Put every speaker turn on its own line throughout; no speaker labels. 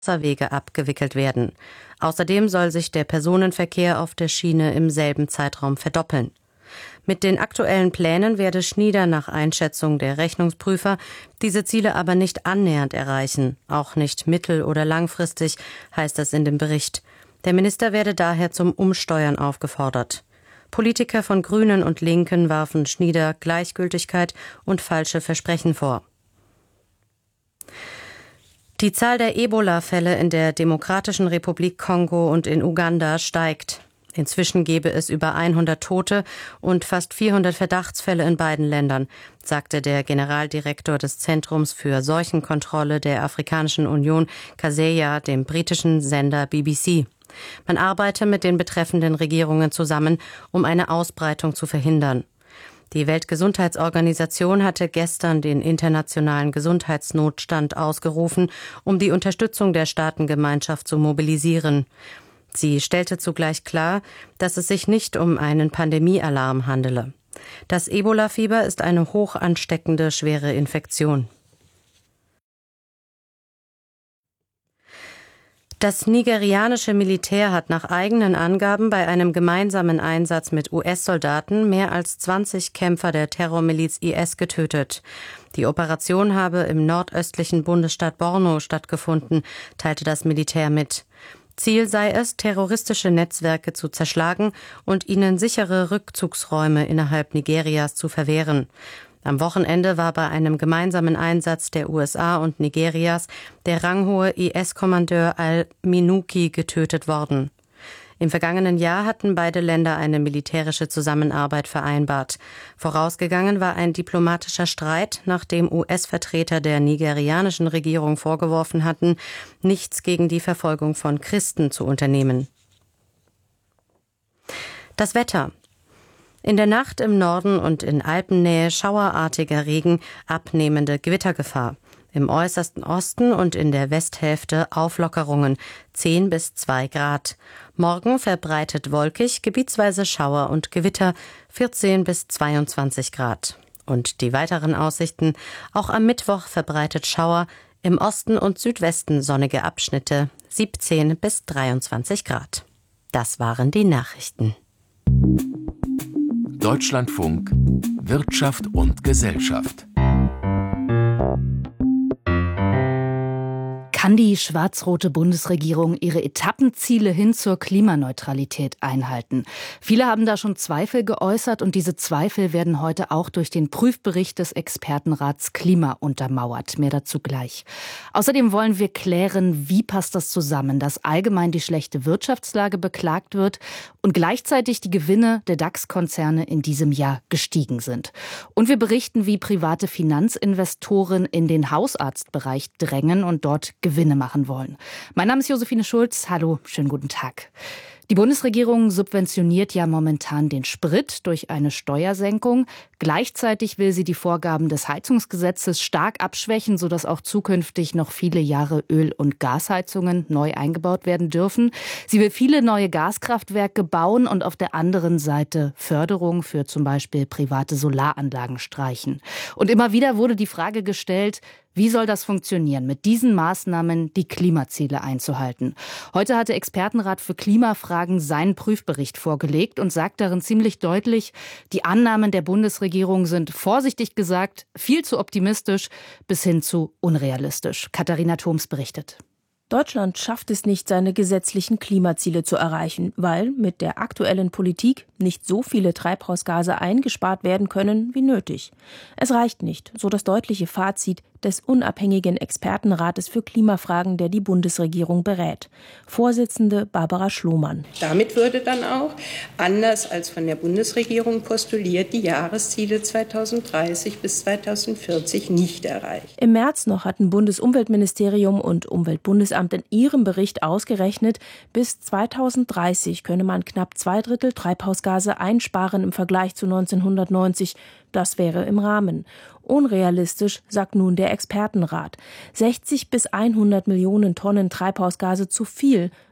Wasserwege abgewickelt werden. Außerdem soll sich der Personenverkehr auf der Schiene im selben Zeitraum verdoppeln. Mit den aktuellen Plänen werde Schnieder nach Einschätzung der Rechnungsprüfer diese Ziele aber nicht annähernd erreichen, auch nicht mittel- oder langfristig, heißt es in dem Bericht. Der Minister werde daher zum Umsteuern aufgefordert. Politiker von Grünen und Linken warfen Schnieder Gleichgültigkeit und falsche Versprechen vor. Die Zahl der Ebola-Fälle in der Demokratischen Republik Kongo und in Uganda steigt. Inzwischen gebe es über 100 Tote und fast 400 Verdachtsfälle in beiden Ländern, sagte der Generaldirektor des Zentrums für Seuchenkontrolle der Afrikanischen Union, Kaseya, dem britischen Sender BBC. Man arbeite mit den betreffenden Regierungen zusammen, um eine Ausbreitung zu verhindern. Die Weltgesundheitsorganisation hatte gestern den internationalen Gesundheitsnotstand ausgerufen, um die Unterstützung der Staatengemeinschaft zu mobilisieren. Sie stellte zugleich klar, dass es sich nicht um einen Pandemiealarm handele. Das Ebola-Fieber ist eine hoch ansteckende, schwere Infektion. Das nigerianische Militär hat nach eigenen Angaben bei einem gemeinsamen Einsatz mit US-Soldaten mehr als 20 Kämpfer der Terrormiliz IS getötet. Die Operation habe im nordöstlichen Bundesstaat Borno stattgefunden, teilte das Militär mit. Ziel sei es, terroristische Netzwerke zu zerschlagen und ihnen sichere Rückzugsräume innerhalb Nigerias zu verwehren. Am Wochenende war bei einem gemeinsamen Einsatz der USA und Nigerias der ranghohe IS-Kommandeur al-Minuki getötet worden. Im vergangenen Jahr hatten beide Länder eine militärische Zusammenarbeit vereinbart. Vorausgegangen war ein diplomatischer Streit, nachdem US-Vertreter der nigerianischen Regierung vorgeworfen hatten, nichts gegen die Verfolgung von Christen zu unternehmen. Das Wetter. In der Nacht im Norden und in Alpennähe schauerartiger Regen, abnehmende Gewittergefahr. Im äußersten Osten und in der Westhälfte Auflockerungen, 10 bis 2 Grad. Morgen verbreitet wolkig, gebietsweise Schauer und Gewitter, 14 bis 22 Grad. Und die weiteren Aussichten, auch am Mittwoch verbreitet Schauer, im Osten und Südwesten sonnige Abschnitte, 17 bis 23 Grad. Das waren die Nachrichten.
Deutschlandfunk Wirtschaft und Gesellschaft.
Kann die schwarz-rote Bundesregierung ihre Etappenziele hin zur Klimaneutralität einhalten? Viele haben da schon Zweifel geäußert und diese Zweifel werden heute auch durch den Prüfbericht des Expertenrats Klima untermauert. Mehr dazu gleich. Außerdem wollen wir klären, wie passt das zusammen, dass allgemein die schlechte Wirtschaftslage beklagt wird und gleichzeitig die Gewinne der DAX-Konzerne in diesem Jahr gestiegen sind. Und wir berichten, wie private Finanzinvestoren in den Hausarztbereich drängen und dort Gewinne machen wollen. Mein Name ist Josephine Schulz. Hallo, schönen guten Tag. Die Bundesregierung subventioniert ja momentan den Sprit durch eine Steuersenkung. Gleichzeitig will sie die Vorgaben des Heizungsgesetzes stark abschwächen, sodass auch zukünftig noch viele Jahre Öl- und Gasheizungen neu eingebaut werden dürfen. Sie will viele neue Gaskraftwerke bauen und auf der anderen Seite Förderung für zum Beispiel private Solaranlagen streichen. Und immer wieder wurde die Frage gestellt, wie soll das funktionieren, mit diesen Maßnahmen die Klimaziele einzuhalten? Heute hat der Expertenrat für Klimafragen seinen Prüfbericht vorgelegt und sagt darin ziemlich deutlich, die Annahmen der Bundesregierung sind vorsichtig gesagt viel zu optimistisch bis hin zu unrealistisch. Katharina Thoms berichtet.
Deutschland schafft es nicht, seine gesetzlichen Klimaziele zu erreichen, weil mit der aktuellen Politik nicht so viele Treibhausgase eingespart werden können wie nötig. Es reicht nicht, so das deutliche Fazit des unabhängigen Expertenrates für Klimafragen, der die Bundesregierung berät. Vorsitzende Barbara Schlomann.
Damit würde dann auch, anders als von der Bundesregierung postuliert, die Jahresziele 2030 bis 2040 nicht erreicht.
Im März noch hatten Bundesumweltministerium und Umweltbundesamt in ihrem Bericht ausgerechnet, bis 2030 könne man knapp 2/3 Treibhausgase einsparen im Vergleich zu 1990. Das wäre im Rahmen. Unrealistisch, sagt nun der Expertenrat. 60 bis 100 Millionen Tonnen Treibhausgase zu viel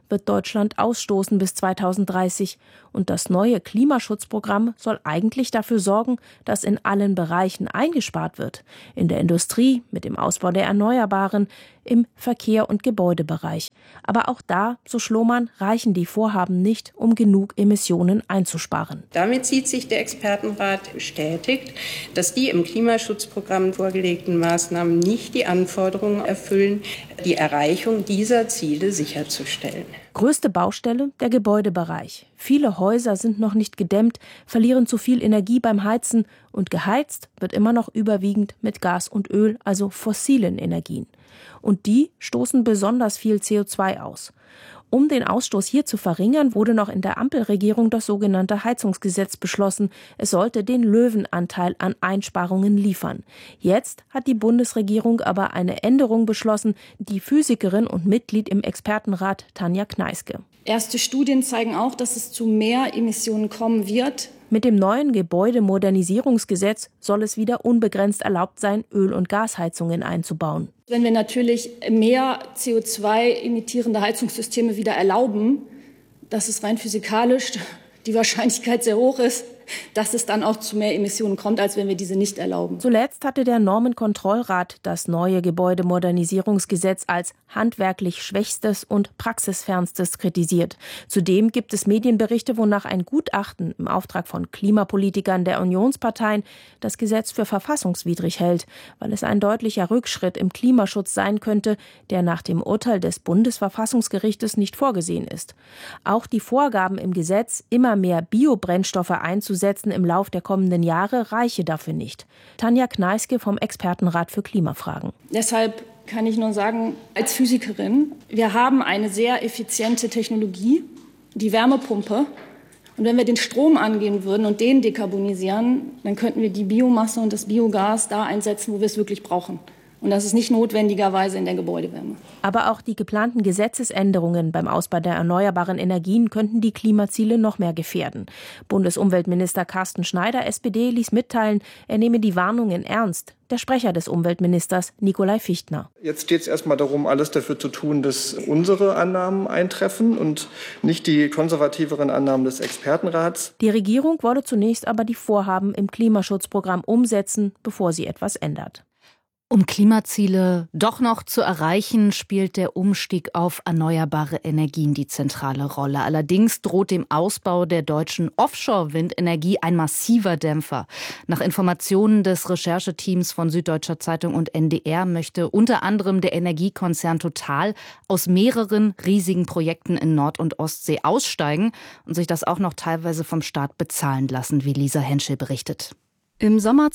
wird Deutschland ausstoßen bis 2030. Und das neue Klimaschutzprogramm soll eigentlich dafür sorgen, dass in allen Bereichen eingespart wird. In der Industrie, mit dem Ausbau der Erneuerbaren, im Verkehr- und Gebäudebereich. Aber auch da, so Schlohmann, reichen die Vorhaben nicht, um genug Emissionen einzusparen.
Damit sieht sich der Expertenrat bestätigt, dass die im Klimaschutzprogramm vorgelegten Maßnahmen nicht die Anforderungen erfüllen, die Erreichung dieser Ziele sicherzustellen.
Größte Baustelle, der Gebäudebereich. Viele Häuser sind noch nicht gedämmt, verlieren zu viel Energie beim Heizen und geheizt wird immer noch überwiegend mit Gas und Öl, also fossilen Energien. Und die stoßen besonders viel CO2 aus. Um den Ausstoß hier zu verringern, wurde noch in der Ampelregierung das sogenannte Heizungsgesetz beschlossen. Es sollte den Löwenanteil an Einsparungen liefern. Jetzt hat die Bundesregierung aber eine Änderung beschlossen, die Physikerin und Mitglied im Expertenrat Tanja Kneißke.
Erste Studien zeigen auch, dass es zu mehr Emissionen kommen wird.
Mit dem neuen Gebäudemodernisierungsgesetz soll es wieder unbegrenzt erlaubt sein, Öl- und Gasheizungen einzubauen.
Wenn wir natürlich mehr CO2-emittierende Heizungssysteme wieder erlauben, dass es rein physikalisch die Wahrscheinlichkeit sehr hoch ist, dass es dann auch zu mehr Emissionen kommt, als wenn wir diese nicht erlauben.
Zuletzt hatte der Normenkontrollrat das neue Gebäudemodernisierungsgesetz als handwerklich schwächstes und praxisfernstes kritisiert. Zudem gibt es Medienberichte, wonach ein Gutachten im Auftrag von Klimapolitikern der Unionsparteien das Gesetz für verfassungswidrig hält, weil es ein deutlicher Rückschritt im Klimaschutz sein könnte, der nach dem Urteil des Bundesverfassungsgerichtes nicht vorgesehen ist. Auch die Vorgaben im Gesetz, immer mehr Biobrennstoffe einzusetzen im Lauf der kommenden Jahre, reiche dafür nicht. Tanja Kneißke vom Expertenrat für Klimafragen.
Deshalb kann ich nur sagen, als Physikerin, wir haben eine sehr effiziente Technologie, die Wärmepumpe. Und wenn wir den Strom angehen würden und den dekarbonisieren, dann könnten wir die Biomasse und das Biogas da einsetzen, wo wir es wirklich brauchen. Und das ist nicht notwendigerweise in der Gebäudewärme.
Aber auch die geplanten Gesetzesänderungen beim Ausbau der erneuerbaren Energien könnten die Klimaziele noch mehr gefährden. Bundesumweltminister Carsten Schneider, SPD, ließ mitteilen, er nehme die Warnungen ernst. Der Sprecher des Umweltministers, Nikolai Fichtner.
Jetzt geht es erstmal darum, alles dafür zu tun, dass unsere Annahmen eintreffen und nicht die konservativeren Annahmen des Expertenrats.
Die Regierung wolle zunächst aber die Vorhaben im Klimaschutzprogramm umsetzen, bevor sie etwas ändert.
Um Klimaziele doch noch zu erreichen, spielt der Umstieg auf erneuerbare Energien die zentrale Rolle. Allerdings droht dem Ausbau der deutschen Offshore-Windenergie ein massiver Dämpfer. Nach Informationen des Rechercheteams von Süddeutscher Zeitung und NDR möchte unter anderem der Energiekonzern Total aus mehreren riesigen Projekten in Nord- und Ostsee aussteigen und sich das auch noch teilweise vom Staat bezahlen lassen, wie Lisa Henschel berichtet.
Im Sommer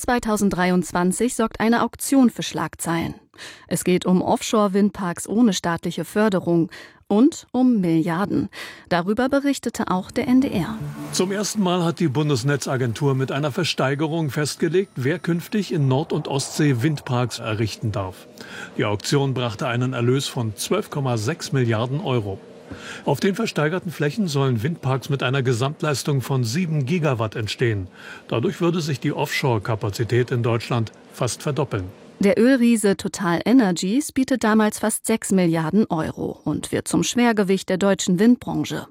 2023 sorgt eine Auktion für Schlagzeilen. Es geht um Offshore-Windparks ohne staatliche Förderung und um Milliarden. Darüber berichtete auch der NDR.
Zum ersten Mal hat die Bundesnetzagentur mit einer Versteigerung festgelegt, wer künftig in Nord- und Ostsee Windparks errichten darf. Die Auktion brachte einen Erlös von 12,6 Milliarden Euro. Auf den versteigerten Flächen sollen Windparks mit einer Gesamtleistung von 7 Gigawatt entstehen. Dadurch würde sich die Offshore-Kapazität in Deutschland fast verdoppeln.
Der Ölriese Total Energies bietet damals fast 6 Milliarden Euro und wird zum Schwergewicht der deutschen Windbranche.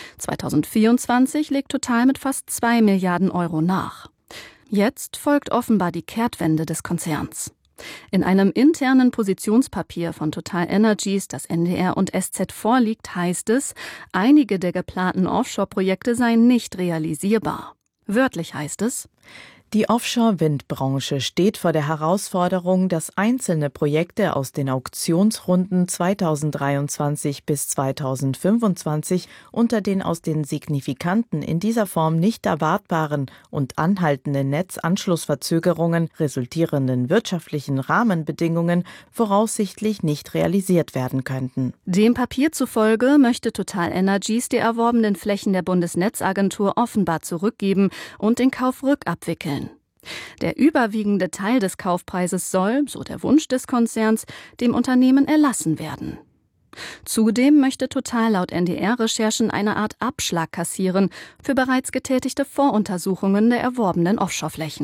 2024 legt Total mit fast 2 Milliarden Euro nach. Jetzt folgt offenbar die Kehrtwende des Konzerns. In einem internen Positionspapier von Total Energies, das NDR und SZ vorliegt, heißt es, einige der geplanten Offshore-Projekte seien nicht realisierbar. Wörtlich heißt es:
Die Offshore-Windbranche steht vor der Herausforderung, dass einzelne Projekte aus den Auktionsrunden 2023 bis 2025 unter den aus den signifikanten, in dieser Form nicht erwartbaren und anhaltenden Netzanschlussverzögerungen resultierenden wirtschaftlichen Rahmenbedingungen voraussichtlich nicht realisiert werden könnten.
Dem Papier zufolge möchte Total Energies die erworbenen Flächen der Bundesnetzagentur offenbar zurückgeben und den Kauf rückabwickeln. Der überwiegende Teil des Kaufpreises soll, so der Wunsch des Konzerns, dem Unternehmen erlassen werden. Zudem möchte Total laut NDR-Recherchen eine Art Abschlag kassieren für bereits getätigte Voruntersuchungen der erworbenen Offshoreflächen.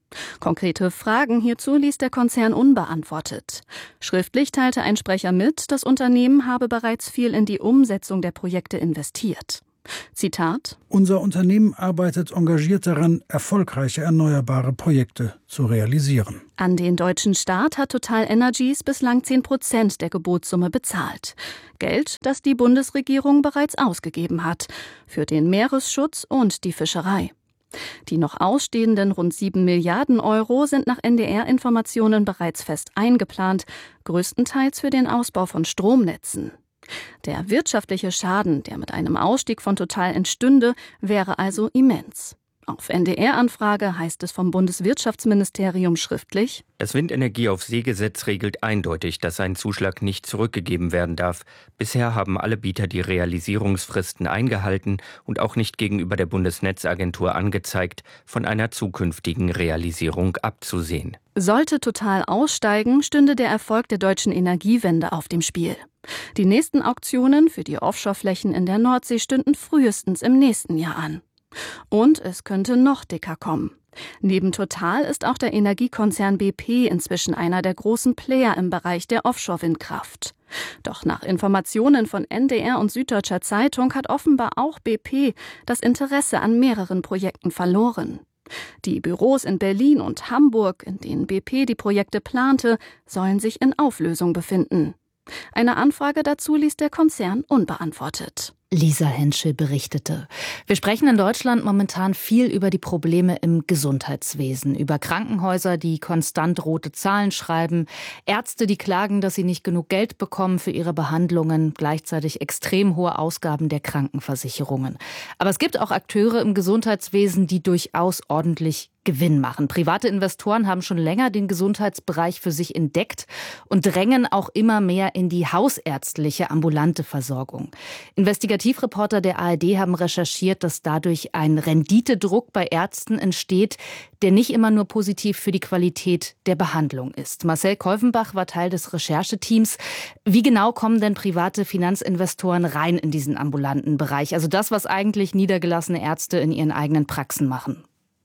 Konkrete Fragen hierzu ließ der Konzern unbeantwortet. Schriftlich teilte ein Sprecher mit, das Unternehmen habe bereits viel in die Umsetzung der Projekte investiert. Zitat:
Unser Unternehmen arbeitet engagiert daran, erfolgreiche erneuerbare Projekte zu realisieren.
An den deutschen Staat hat TotalEnergies bislang 10% der Gebotssumme bezahlt. Geld, das die Bundesregierung bereits ausgegeben hat, für den Meeresschutz und die Fischerei. Die noch ausstehenden rund 7 Milliarden Euro sind nach NDR-Informationen bereits fest eingeplant, größtenteils für den Ausbau von Stromnetzen. Der wirtschaftliche Schaden, der mit einem Ausstieg von Total entstünde, wäre also immens. Auf NDR-Anfrage heißt es vom Bundeswirtschaftsministerium schriftlich:
Das Windenergieaufsee-Gesetz regelt eindeutig, dass ein Zuschlag nicht zurückgegeben werden darf. Bisher haben alle Bieter die Realisierungsfristen eingehalten und auch nicht gegenüber der Bundesnetzagentur angezeigt, von einer zukünftigen Realisierung abzusehen.
Sollte Total aussteigen, stünde der Erfolg der deutschen Energiewende auf dem Spiel. Die nächsten Auktionen für die Offshore-Flächen in der Nordsee stünden frühestens im nächsten Jahr an. Und es könnte noch dicker kommen. Neben Total ist auch der Energiekonzern BP inzwischen einer der großen Player im Bereich der Offshore-Windkraft. Doch nach Informationen von NDR und Süddeutscher Zeitung hat offenbar auch BP das Interesse an mehreren Projekten verloren. Die Büros in Berlin und Hamburg, in denen BP die Projekte plante, sollen sich in Auflösung befinden. Eine Anfrage dazu ließ der Konzern unbeantwortet.
Lisa Henschel berichtete. Wir sprechen in Deutschland momentan viel über die Probleme im Gesundheitswesen, über Krankenhäuser, die konstant rote Zahlen schreiben, Ärzte, die klagen, dass sie nicht genug Geld bekommen für ihre Behandlungen, gleichzeitig extrem hohe Ausgaben der Krankenversicherungen. Aber es gibt auch Akteure im Gesundheitswesen, die durchaus ordentlich Gewinn machen. Private Investoren haben schon länger den Gesundheitsbereich für sich entdeckt und drängen auch immer mehr in die hausärztliche ambulante Versorgung. Investigativreporter der ARD haben recherchiert, dass dadurch ein Renditedruck bei Ärzten entsteht, der nicht immer nur positiv für die Qualität der Behandlung ist. Marcel Kolvenbach war Teil des Rechercheteams. Wie genau kommen denn private Finanzinvestoren rein in diesen ambulanten Bereich? Also das, was eigentlich niedergelassene Ärzte in ihren eigenen Praxen machen.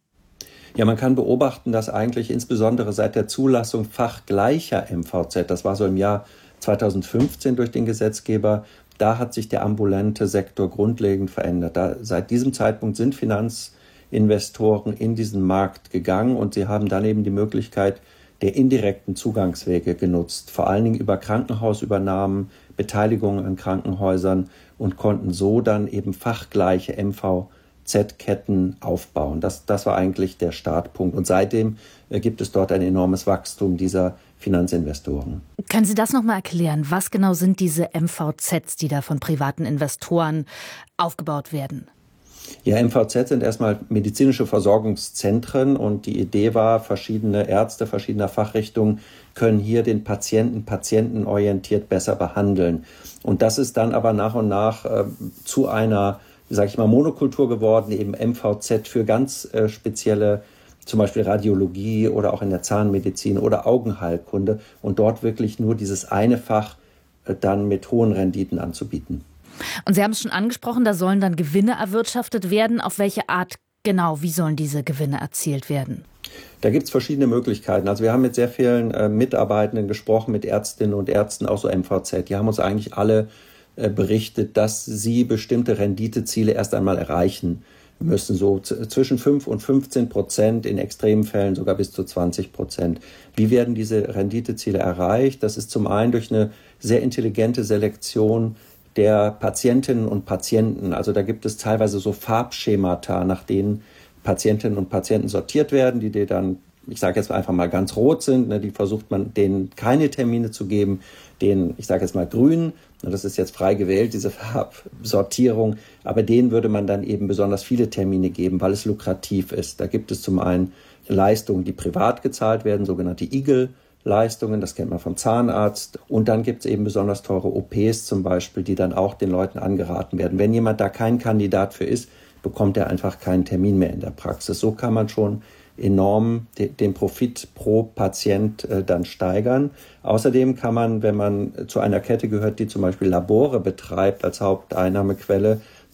Ja, man kann beobachten, dass eigentlich insbesondere seit der Zulassung fachgleicher MVZ, das war so im Jahr 2015 durch den Gesetzgeber, da hat sich der ambulante Sektor grundlegend verändert. Seit diesem Zeitpunkt sind Finanzinvestoren in diesen Markt gegangen und sie haben dann eben die Möglichkeit der indirekten Zugangswege genutzt, vor allen Dingen über Krankenhausübernahmen, Beteiligungen an Krankenhäusern und konnten so dann eben fachgleiche MVZ-Ketten aufbauen. Das war eigentlich der Startpunkt. Und seitdem gibt es dort ein enormes Wachstum dieser Finanzinvestoren.
Können Sie das nochmal erklären? Was genau sind diese MVZs, die da von privaten Investoren aufgebaut werden?
Ja, MVZ sind erstmal medizinische Versorgungszentren und die Idee war, verschiedene Ärzte verschiedener Fachrichtungen können hier den patientenorientiert besser behandeln. Und das ist dann aber nach und nach zu einer, sage ich mal, Monokultur geworden, eben MVZ für ganz spezielle, zum Beispiel Radiologie oder auch in der Zahnmedizin oder Augenheilkunde und dort wirklich nur dieses eine Fach dann mit hohen Renditen anzubieten.
Und Sie haben es schon angesprochen, da sollen dann Gewinne erwirtschaftet werden. Auf welche Art genau, wie sollen diese Gewinne erzielt werden?
Da gibt es verschiedene Möglichkeiten. Also wir haben mit sehr vielen Mitarbeitenden gesprochen, mit Ärztinnen und Ärzten, auch so MVZ. Die haben uns eigentlich alle berichtet, dass sie bestimmte Renditeziele erst einmal erreichen müssen, so zwischen 5 und 15%, in extremen Fällen sogar bis zu 20%. Wie werden diese Renditeziele erreicht? Das ist zum einen durch eine sehr intelligente Selektion der Patientinnen und Patienten. Also da gibt es teilweise so Farbschemata, nach denen Patientinnen und Patienten sortiert werden, die dann, ich sage jetzt einfach mal ganz rot sind, die versucht man denen keine Termine zu geben, denen, ich sage jetzt mal grün, das ist jetzt frei gewählt, diese Farbsortierung, aber denen würde man dann eben besonders viele Termine geben, weil es lukrativ ist. Da gibt es zum einen Leistungen, die privat gezahlt werden, sogenannte Igel-Leistungen, das kennt man vom Zahnarzt. Und dann gibt es eben besonders teure OPs zum Beispiel, die dann auch den Leuten angeraten werden. Wenn jemand da kein Kandidat für ist, bekommt er einfach keinen Termin mehr in der Praxis. So kann man schon enorm den Profit pro Patient dann steigern. Außerdem kann man, wenn man zu einer Kette gehört, die zum Beispiel Labore betreibt als Haupteinnahmequelle,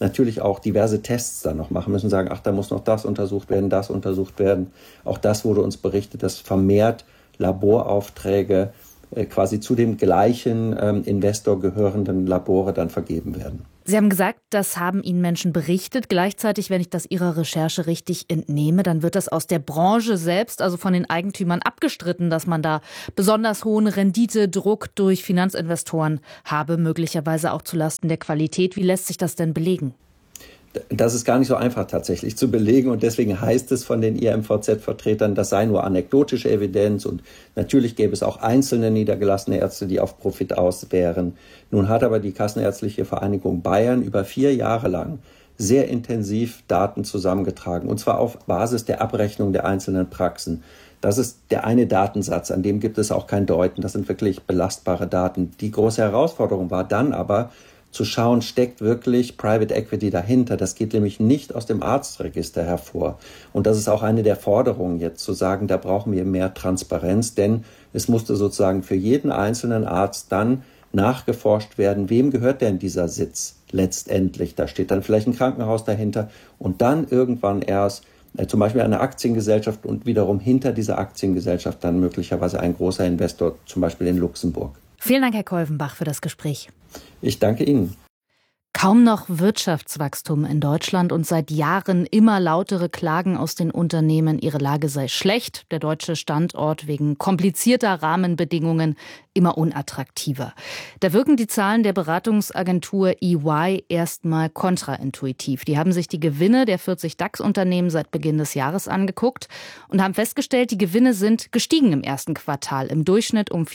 natürlich auch diverse Tests dann noch machen müssen, sagen, ach, da muss noch das untersucht werden. Auch das wurde uns berichtet, dass vermehrt Laboraufträge quasi zu dem gleichen Investor gehörenden Labore dann vergeben werden.
Sie haben gesagt, das haben Ihnen Menschen berichtet. Gleichzeitig, wenn ich das Ihrer Recherche richtig entnehme, dann wird das aus der Branche selbst, also von den Eigentümern, abgestritten, dass man da besonders hohen Renditedruck durch Finanzinvestoren habe, möglicherweise auch zulasten der Qualität. Wie lässt sich das denn belegen?
Das ist gar nicht so einfach tatsächlich zu belegen und deswegen heißt es von den IMVZ-Vertretern, das sei nur anekdotische Evidenz und natürlich gäbe es auch einzelne niedergelassene Ärzte, die auf Profit aus wären. Nun hat aber die Kassenärztliche Vereinigung Bayern über 4 Jahre lang sehr intensiv Daten zusammengetragen und zwar auf Basis der Abrechnung der einzelnen Praxen. Das ist der eine Datensatz, an dem gibt es auch kein Deuten. Das sind wirklich belastbare Daten. Die große Herausforderung war dann aber, zu schauen, steckt wirklich Private Equity dahinter. Das geht nämlich nicht aus dem Arztregister hervor. Und das ist auch eine der Forderungen jetzt, zu sagen, da brauchen wir mehr Transparenz, denn es musste sozusagen für jeden einzelnen Arzt dann nachgeforscht werden, wem gehört denn dieser Sitz letztendlich. Da steht dann vielleicht ein Krankenhaus dahinter und dann irgendwann erst zum Beispiel eine Aktiengesellschaft und wiederum hinter dieser Aktiengesellschaft dann möglicherweise ein großer Investor, zum Beispiel in Luxemburg.
Vielen Dank, Herr Kolvenbach, für das Gespräch.
Ich danke Ihnen.
Kaum noch Wirtschaftswachstum in Deutschland und seit Jahren immer lautere Klagen aus den Unternehmen, ihre Lage sei schlecht, der deutsche Standort wegen komplizierter Rahmenbedingungen immer unattraktiver. Da wirken die Zahlen der Beratungsagentur EY erstmal kontraintuitiv. Die haben sich die Gewinne der 40 DAX-Unternehmen seit Beginn des Jahres angeguckt und haben festgestellt, die Gewinne sind gestiegen im ersten Quartal, im Durchschnitt um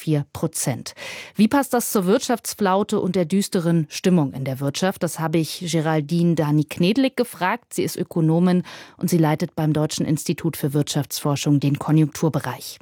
4,4%. Wie passt das zur Wirtschaftsflaute und der düsteren Stimmung in der Wirtschaft? Das habe ich Geraldine Dani-Knedlik gefragt. Sie ist Ökonomin und sie leitet beim Deutschen Institut für Wirtschaftsforschung den Konjunkturbereich.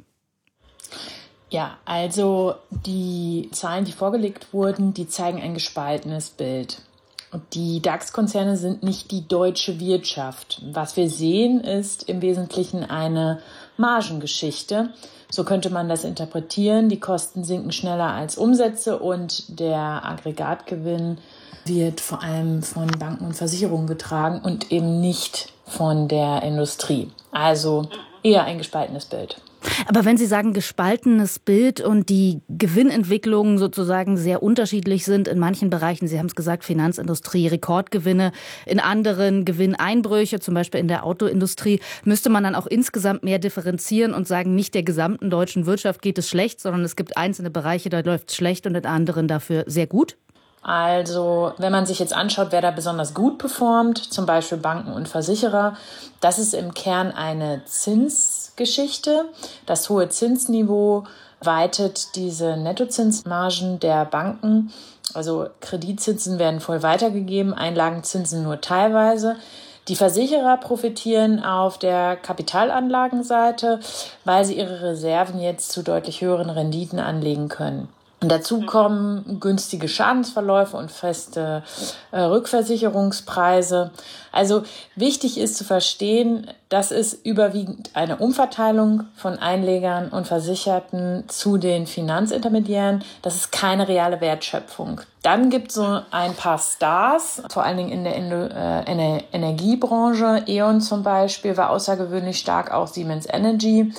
Ja, also die Zahlen, die vorgelegt wurden, die zeigen ein gespaltenes Bild. Und die DAX-Konzerne sind nicht die deutsche Wirtschaft. Was wir sehen, ist im Wesentlichen eine Margengeschichte. So könnte man das interpretieren. Die Kosten sinken schneller als Umsätze und der Aggregatgewinn wird vor allem von Banken und Versicherungen getragen und eben nicht von der Industrie. Also eher ein gespaltenes Bild.
Aber wenn Sie sagen gespaltenes Bild und die Gewinnentwicklungen sozusagen sehr unterschiedlich sind in manchen Bereichen, Sie haben es gesagt, Finanzindustrie, Rekordgewinne, in anderen Gewinneinbrüche, zum Beispiel in der Autoindustrie, müsste man dann auch insgesamt mehr differenzieren und sagen, nicht der gesamten deutschen Wirtschaft geht es schlecht, sondern es gibt einzelne Bereiche, da läuft es schlecht und in anderen dafür sehr gut?
Also, wenn man sich jetzt anschaut, wer da besonders gut performt, zum Beispiel Banken und Versicherer, das ist im Kern eine Zinsgeschichte. Das hohe Zinsniveau weitet diese Nettozinsmargen der Banken. Also Kreditzinsen werden voll weitergegeben, Einlagenzinsen nur teilweise. Die Versicherer profitieren auf der Kapitalanlagenseite, weil sie ihre Reserven jetzt zu deutlich höheren Renditen anlegen können. Und dazu kommen günstige Schadensverläufe und feste Rückversicherungspreise. Also wichtig ist zu verstehen, das ist überwiegend eine Umverteilung von Einlegern und Versicherten zu den Finanzintermediären. Das ist keine reale Wertschöpfung. Dann gibt es so ein paar Stars, vor allen Dingen in der Energiebranche. E.ON zum Beispiel war außergewöhnlich stark, auch Siemens Energy.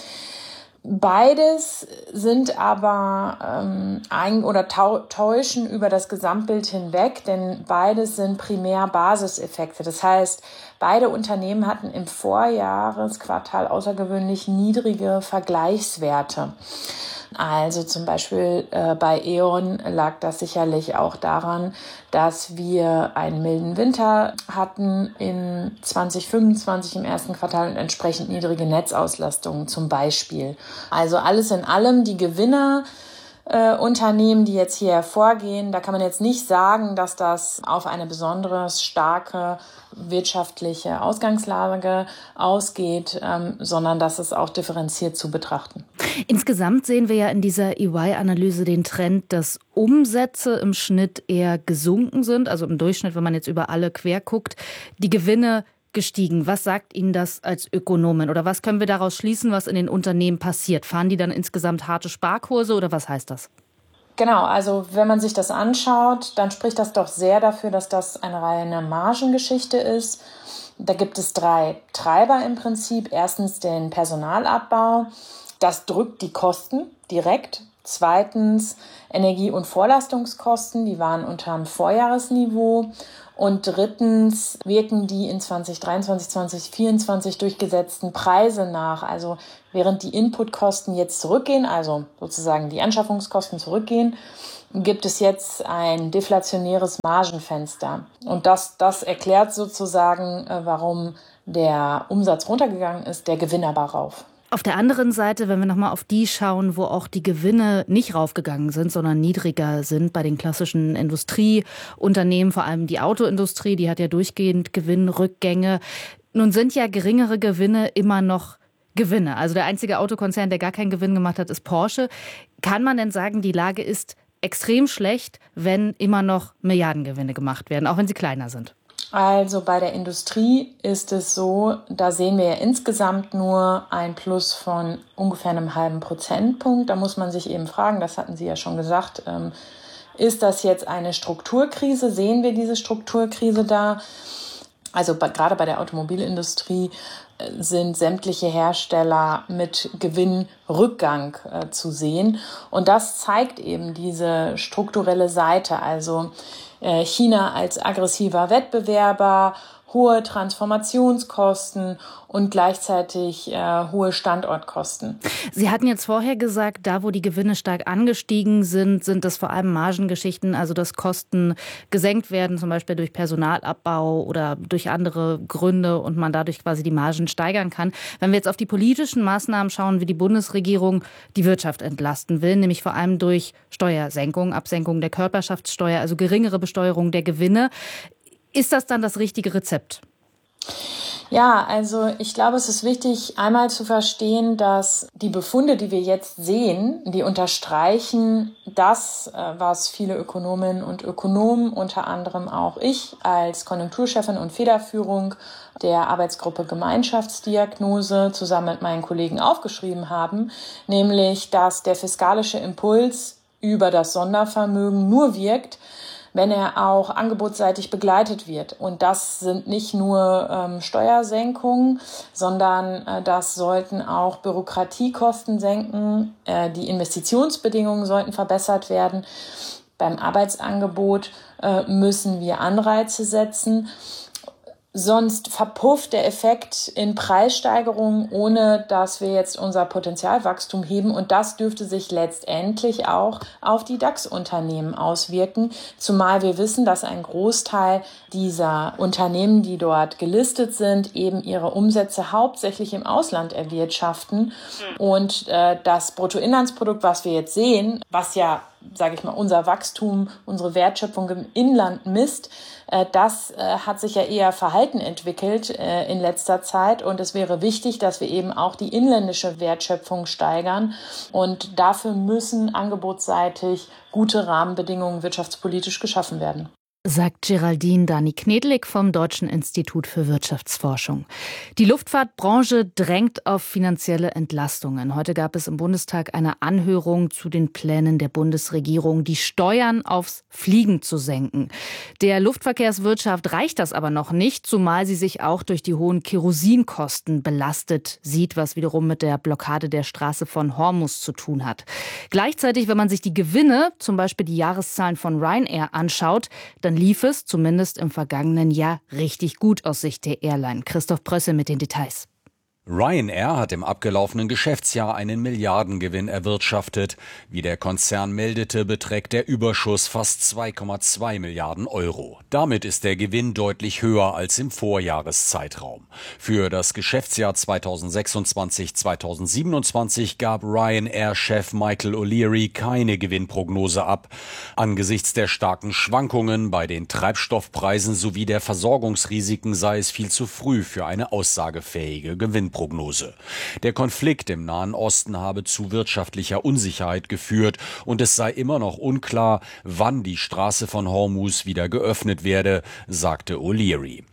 Beides sind aber täuschen über das Gesamtbild hinweg, denn beides sind primär Basiseffekte. Das heißt, beide Unternehmen hatten im Vorjahresquartal außergewöhnlich niedrige Vergleichswerte. Also zum Beispiel bei E.ON lag das sicherlich auch daran, dass wir einen milden Winter hatten in 2025 im ersten Quartal und entsprechend niedrige Netzauslastung zum Beispiel. Also alles in allem die Gewinner Unternehmen, die jetzt hier hervorgehen, da kann man jetzt nicht sagen, dass das auf eine besonders starke wirtschaftliche Ausgangslage ausgeht, sondern dass es auch differenziert zu betrachten.
Insgesamt sehen wir ja in dieser EY-Analyse den Trend, dass Umsätze im Schnitt eher gesunken sind, also im Durchschnitt, wenn man jetzt über alle quer guckt, die Gewinne gestiegen. Was sagt Ihnen das als Ökonomin oder was können wir daraus schließen, was in den Unternehmen passiert? Fahren die dann insgesamt harte Sparkurse oder was heißt das?
Genau, also wenn man sich das anschaut, dann spricht das doch sehr dafür, dass das eine reine Margengeschichte ist. Da gibt es 3 Treiber im Prinzip. Erstens den Personalabbau. Das drückt die Kosten direkt. Zweitens Energie- und Vorlastungskosten, die waren unterm Vorjahresniveau. Und drittens wirken die in 2023, 2024 durchgesetzten Preise nach. Also während die Inputkosten jetzt zurückgehen, also sozusagen die Anschaffungskosten zurückgehen, gibt es jetzt ein deflationäres Margenfenster. Und das erklärt sozusagen, warum der Umsatz runtergegangen ist, der Gewinn aber rauf.
Auf der anderen Seite, wenn wir nochmal auf die schauen, wo auch die Gewinne nicht raufgegangen sind, sondern niedriger sind, bei den klassischen Industrieunternehmen, vor allem die Autoindustrie, die hat ja durchgehend Gewinnrückgänge. Nun sind ja geringere Gewinne immer noch Gewinne. Also der einzige Autokonzern, der gar keinen Gewinn gemacht hat, ist Porsche. Kann man denn sagen, die Lage ist extrem schlecht, wenn immer noch Milliardengewinne gemacht werden, auch wenn sie kleiner sind?
Also bei der Industrie ist es so, da sehen wir ja insgesamt nur ein Plus von ungefähr einem halben Prozentpunkt. Da muss man sich eben fragen, das hatten Sie ja schon gesagt, ist das jetzt eine Strukturkrise? Sehen wir diese Strukturkrise da? Also gerade bei der Automobilindustrie sind sämtliche Hersteller mit Gewinnrückgang zu sehen. Und das zeigt eben diese strukturelle Seite, also China als aggressiver Wettbewerber, hohe Transformationskosten und gleichzeitig hohe Standortkosten.
Sie hatten jetzt vorher gesagt, da wo die Gewinne stark angestiegen sind, sind das vor allem Margengeschichten, also dass Kosten gesenkt werden, zum Beispiel durch Personalabbau oder durch andere Gründe und man dadurch quasi die Margen steigern kann. Wenn wir jetzt auf die politischen Maßnahmen schauen, wie die Bundesregierung die Wirtschaft entlasten will, nämlich vor allem durch Steuersenkung, Absenkung der Körperschaftssteuer, also geringere Besteuerung der Gewinne, ist das dann das richtige Rezept?
Ja, also ich glaube, es ist wichtig, einmal zu verstehen, dass die Befunde, die wir jetzt sehen, die unterstreichen das, was viele Ökonominnen und Ökonomen, unter anderem auch ich als Konjunkturchefin und Federführung der Arbeitsgruppe Gemeinschaftsdiagnose zusammen mit meinen Kollegen aufgeschrieben haben, nämlich, dass der fiskalische Impuls über das Sondervermögen nur wirkt, wenn er auch angebotsseitig begleitet wird. Und das sind nicht nur Steuersenkungen, sondern das sollten auch Bürokratiekosten senken. Die Investitionsbedingungen sollten verbessert werden. Beim Arbeitsangebot müssen wir Anreize setzen. Sonst verpufft der Effekt in Preissteigerungen, ohne dass wir jetzt unser Potenzialwachstum heben. Und das dürfte sich letztendlich auch auf die DAX-Unternehmen auswirken. Zumal wir wissen, dass ein Großteil dieser Unternehmen, die dort gelistet sind, eben ihre Umsätze hauptsächlich im Ausland erwirtschaften. Und das Bruttoinlandsprodukt, was wir jetzt sehen, was ja, sage ich mal, unser Wachstum, unsere Wertschöpfung im Inland misst, das hat sich ja eher verhalten entwickelt in letzter Zeit. Und es wäre wichtig, dass wir eben auch die inländische Wertschöpfung steigern. Und dafür müssen angebotsseitig gute Rahmenbedingungen wirtschaftspolitisch geschaffen werden.
Sagt Geraldine Dani-Knedlik vom Deutschen Institut für Wirtschaftsforschung. Die Luftfahrtbranche drängt auf finanzielle Entlastungen. Heute gab es im Bundestag eine Anhörung zu den Plänen der Bundesregierung, die Steuern aufs Fliegen zu senken. Der Luftverkehrswirtschaft reicht das aber noch nicht, zumal sie sich auch durch die hohen Kerosinkosten belastet sieht, was wiederum mit der Blockade der Straße von Hormuz zu tun hat. Gleichzeitig, wenn man sich die Gewinne, zum Beispiel die Jahreszahlen von Ryanair anschaut, dann lief es zumindest im vergangenen Jahr richtig gut aus Sicht der Airline. Christoph Prösse mit den Details.
Ryanair hat im abgelaufenen Geschäftsjahr einen Milliardengewinn erwirtschaftet. Wie der Konzern meldete, beträgt der Überschuss fast 2,2 Milliarden Euro. Damit ist der Gewinn deutlich höher als im Vorjahreszeitraum. Für das Geschäftsjahr 2026/2027 gab Ryanair-Chef Michael O'Leary keine Gewinnprognose ab. Angesichts der starken Schwankungen bei den Treibstoffpreisen sowie der Versorgungsrisiken sei es viel zu früh für eine aussagefähige Gewinnprognose. Der Konflikt im Nahen Osten habe zu wirtschaftlicher Unsicherheit geführt und es sei immer noch unklar, wann die Straße von Hormuz wieder geöffnet werde, sagte O'Leary.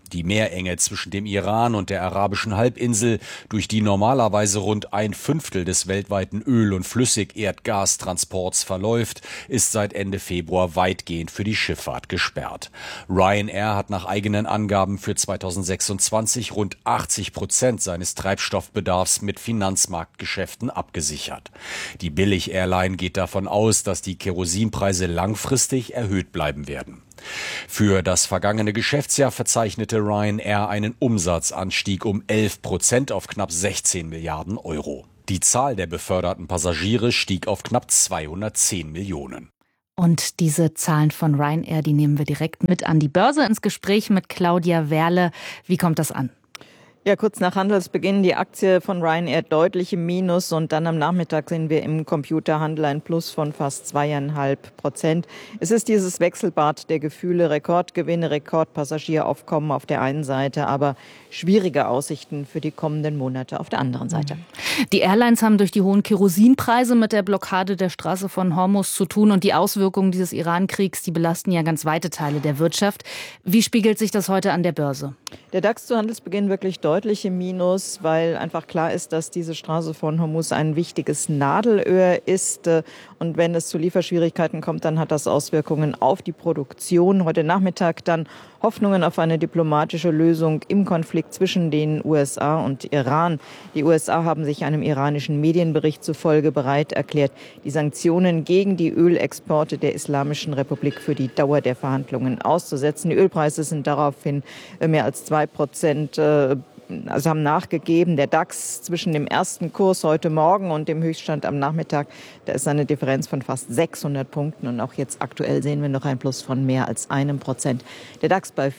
Die Meerenge zwischen dem Iran und der arabischen Halbinsel, durch die normalerweise rund 1/5 des weltweiten Öl- und Flüssigerdgastransports verläuft, ist seit Ende Februar weitgehend für die Schifffahrt gesperrt. Ryanair hat nach eigenen Angaben für 2026 rund 80% seines Treibstoffbedarfs mit Finanzmarktgeschäften abgesichert. Die Billig-Airline geht davon aus, dass die Kerosinpreise langfristig erhöht bleiben werden. Für das vergangene Geschäftsjahr verzeichnete Ryanair einen Umsatzanstieg um 11% auf knapp 16 Milliarden Euro. Die Zahl der beförderten Passagiere stieg auf knapp 210 Millionen.
Und diese Zahlen von Ryanair, die nehmen wir direkt mit an die Börse ins Gespräch mit Claudia Werle. Wie kommt das an?
Ja, kurz nach Handelsbeginn die Aktie von Ryanair deutlich im Minus und dann am Nachmittag sehen wir im Computerhandel ein Plus von fast 2,5%. Es ist dieses Wechselbad der Gefühle, Rekordgewinne, Rekordpassagieraufkommen auf der einen Seite, aber schwierige Aussichten für die kommenden Monate auf der anderen Seite.
Die Airlines haben durch die hohen Kerosinpreise mit der Blockade der Straße von Hormuz zu tun und die Auswirkungen dieses Iran-Kriegs, die belasten ja ganz weite Teile der Wirtschaft. Wie spiegelt sich das heute an der Börse?
Der DAX zu Handelsbeginn wirklich deutlich im Minus, weil einfach klar ist, dass diese Straße von Hormuz ein wichtiges Nadelöhr ist. Und wenn es zu Lieferschwierigkeiten kommt, dann hat das Auswirkungen auf die Produktion. Heute Nachmittag dann Hoffnungen auf eine diplomatische Lösung im Konflikt zwischen den USA und Iran. Die USA haben sich einem iranischen Medienbericht zufolge bereit erklärt, die Sanktionen gegen die Ölexporte der Islamischen Republik für die Dauer der Verhandlungen auszusetzen. Die Ölpreise sind daraufhin mehr als 2% haben nachgegeben. Der DAX zwischen dem ersten Kurs heute Morgen und dem Höchststand am Nachmittag, da ist eine Differenz von fast 600 Punkten. Und auch jetzt aktuell sehen wir noch ein Plus von mehr als 1%. Der DAX bei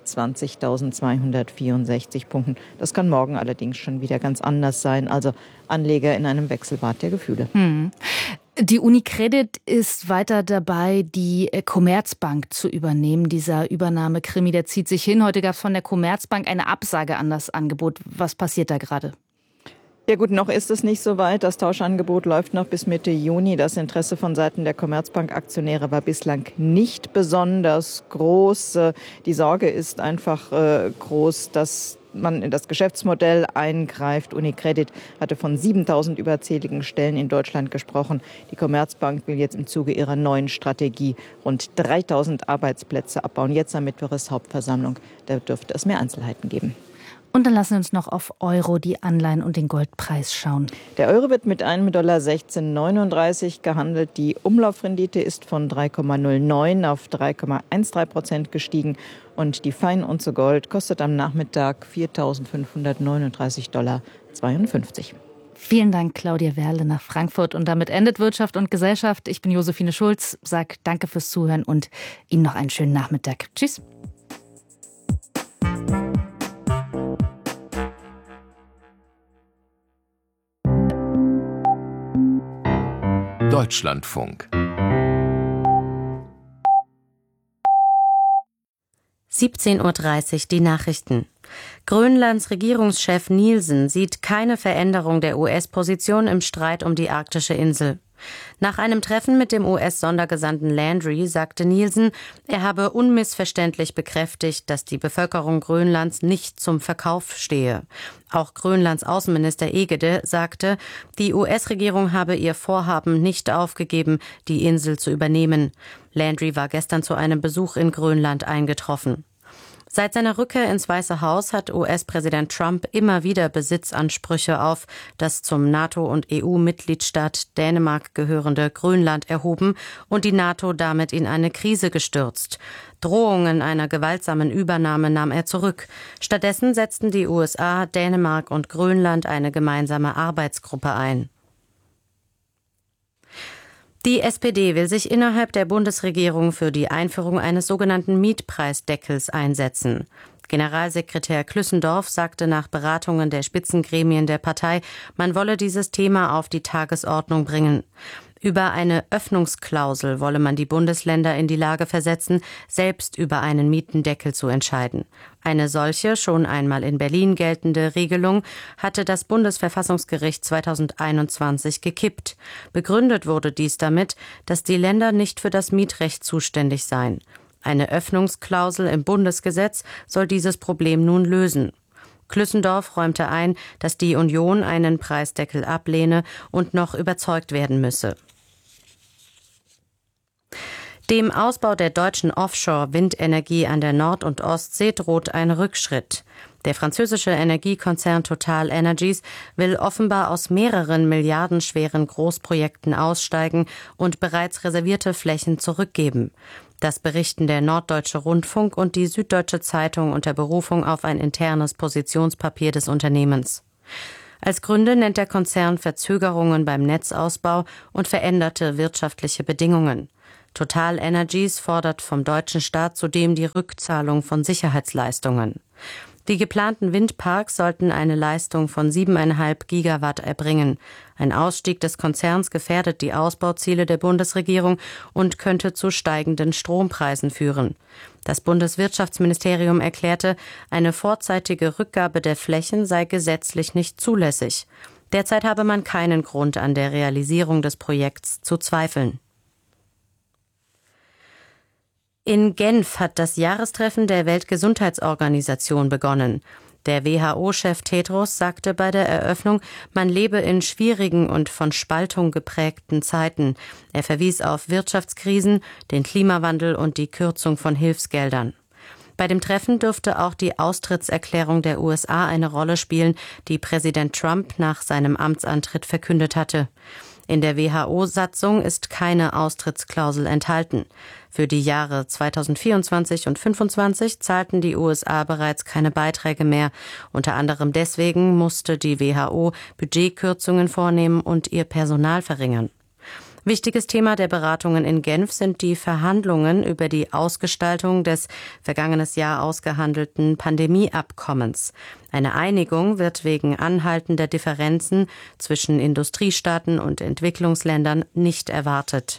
24.264 Punkten. Das kann morgen allerdings schon wieder ganz anders sein. Also Anleger in einem Wechselbad der Gefühle.
Die UniCredit ist weiter dabei, die Commerzbank zu übernehmen. Dieser Übernahmekrimi, der zieht sich hin. Heute gab es von der Commerzbank eine Absage an das Angebot. Was passiert da gerade?
Ja gut, noch ist es nicht so weit. Das Tauschangebot läuft noch bis Mitte Juni. Das Interesse von Seiten der Commerzbank-Aktionäre war bislang nicht besonders groß. Die Sorge ist einfach groß, dass man in das Geschäftsmodell eingreift. UniCredit hatte von 7.000 überzähligen Stellen in Deutschland gesprochen. Die Commerzbank will jetzt im Zuge ihrer neuen Strategie rund 3.000 Arbeitsplätze abbauen. Jetzt am Mittwoch ist Hauptversammlung. Da dürfte es mehr Einzelheiten geben.
Und dann lassen wir uns noch auf Euro, die Anleihen und den Goldpreis schauen.
Der Euro wird mit einem $16,39 gehandelt. Die Umlaufrendite ist von 3,09 auf 3,13% gestiegen. Und die Feinunze Gold kostet am Nachmittag $4.539,52.
Vielen Dank, Claudia Werle nach Frankfurt. Und damit endet Wirtschaft und Gesellschaft. Ich bin Josephine Schulz, sage danke fürs Zuhören und Ihnen noch einen schönen Nachmittag. Tschüss.
Deutschlandfunk
17:30 Uhr die Nachrichten. Grönlands Regierungschef Nielsen sieht keine Veränderung der US-Position im Streit um die arktische Insel. Nach einem Treffen mit dem US-Sondergesandten Landry sagte Nielsen, er habe unmissverständlich bekräftigt, dass die Bevölkerung Grönlands nicht zum Verkauf stehe. Auch Grönlands Außenminister Egede sagte, die US-Regierung habe ihr Vorhaben nicht aufgegeben, die Insel zu übernehmen. Landry war gestern zu einem Besuch in Grönland eingetroffen. Seit seiner Rückkehr ins Weiße Haus hat US-Präsident Trump immer wieder Besitzansprüche auf das zum NATO- und EU-Mitgliedstaat Dänemark gehörende Grönland erhoben und die NATO damit in eine Krise gestürzt. Drohungen einer gewaltsamen Übernahme nahm er zurück. Stattdessen setzten die USA, Dänemark und Grönland eine gemeinsame Arbeitsgruppe ein. Die SPD will sich innerhalb der Bundesregierung für die Einführung eines sogenannten Mietpreisdeckels einsetzen. Generalsekretär Klüssendorf sagte nach Beratungen der Spitzengremien der Partei, man wolle dieses Thema auf die Tagesordnung bringen. Über eine Öffnungsklausel wolle man die Bundesländer in die Lage versetzen, selbst über einen Mietendeckel zu entscheiden. Eine solche, schon einmal in Berlin geltende Regelung hatte das Bundesverfassungsgericht 2021 gekippt. Begründet wurde dies damit, dass die Länder nicht für das Mietrecht zuständig seien. Eine Öffnungsklausel im Bundesgesetz soll dieses Problem nun lösen. Klüssendorf räumte ein, dass die Union einen Preisdeckel ablehne und noch überzeugt werden müsse. Dem Ausbau der deutschen Offshore-Windenergie an der Nord- und Ostsee droht ein Rückschritt. Der französische Energiekonzern Total Energies will offenbar aus mehreren milliardenschweren Großprojekten aussteigen und bereits reservierte Flächen zurückgeben. Das berichten der Norddeutsche Rundfunk und die Süddeutsche Zeitung unter Berufung auf ein internes Positionspapier des Unternehmens. Als Gründe nennt der Konzern Verzögerungen beim Netzausbau und veränderte wirtschaftliche Bedingungen. Total Energies fordert vom deutschen Staat zudem die Rückzahlung von Sicherheitsleistungen. Die geplanten Windparks sollten eine Leistung von 7,5 Gigawatt erbringen. Ein Ausstieg des Konzerns gefährdet die Ausbauziele der Bundesregierung und könnte zu steigenden Strompreisen führen. Das Bundeswirtschaftsministerium erklärte, eine vorzeitige Rückgabe der Flächen sei gesetzlich nicht zulässig. Derzeit habe man keinen Grund, an der Realisierung des Projekts zu zweifeln. In Genf hat das Jahrestreffen der Weltgesundheitsorganisation begonnen. Der WHO-Chef Tedros sagte bei der Eröffnung, man lebe in schwierigen und von Spaltung geprägten Zeiten. Er verwies auf Wirtschaftskrisen, den Klimawandel und die Kürzung von Hilfsgeldern. Bei dem Treffen dürfte auch die Austrittserklärung der USA eine Rolle spielen, die Präsident Trump nach seinem Amtsantritt verkündet hatte. In der WHO-Satzung ist keine Austrittsklausel enthalten. Für die Jahre 2024 und 2025 zahlten die USA bereits keine Beiträge mehr. Unter anderem deswegen musste die WHO Budgetkürzungen vornehmen und ihr Personal verringern. Wichtiges Thema der Beratungen in Genf sind die Verhandlungen über die Ausgestaltung des vergangenes Jahr ausgehandelten Pandemieabkommens. Eine Einigung wird wegen anhaltender Differenzen zwischen Industriestaaten und Entwicklungsländern nicht erwartet.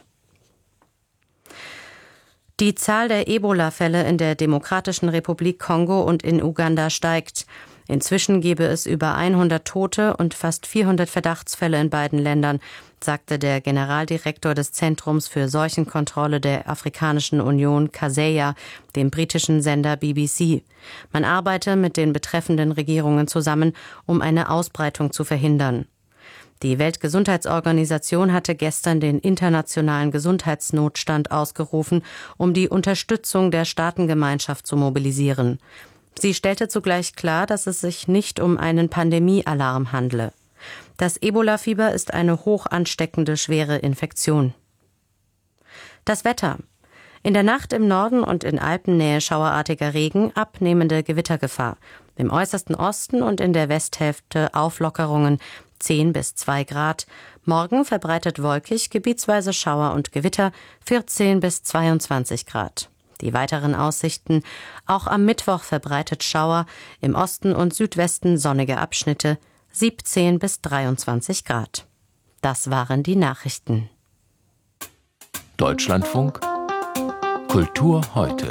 Die Zahl der Ebola-Fälle in der Demokratischen Republik Kongo und in Uganda steigt. Inzwischen gebe es über 100 Tote und fast 400 Verdachtsfälle in beiden Ländern, sagte der Generaldirektor des Zentrums für Seuchenkontrolle der Afrikanischen Union, Kaseya, dem britischen Sender BBC. Man arbeite mit den betreffenden Regierungen zusammen, um eine Ausbreitung zu verhindern. Die Weltgesundheitsorganisation hatte gestern den internationalen Gesundheitsnotstand ausgerufen, um die Unterstützung der Staatengemeinschaft zu mobilisieren. Sie stellte zugleich klar, dass es sich nicht um einen Pandemiealarm handle. Das Ebola-Fieber ist eine hoch ansteckende, schwere Infektion. Das Wetter. In der Nacht im Norden und in Alpennähe schauerartiger Regen, abnehmende Gewittergefahr. Im äußersten Osten und in der Westhälfte Auflockerungen 10 bis 2 Grad. Morgen verbreitet wolkig, gebietsweise Schauer und Gewitter 14 bis 22 Grad. Die weiteren Aussichten: auch am Mittwoch verbreitet Schauer, im Osten und Südwesten sonnige Abschnitte, 17 bis 23 Grad. Das waren die Nachrichten.
Deutschlandfunk Kultur heute.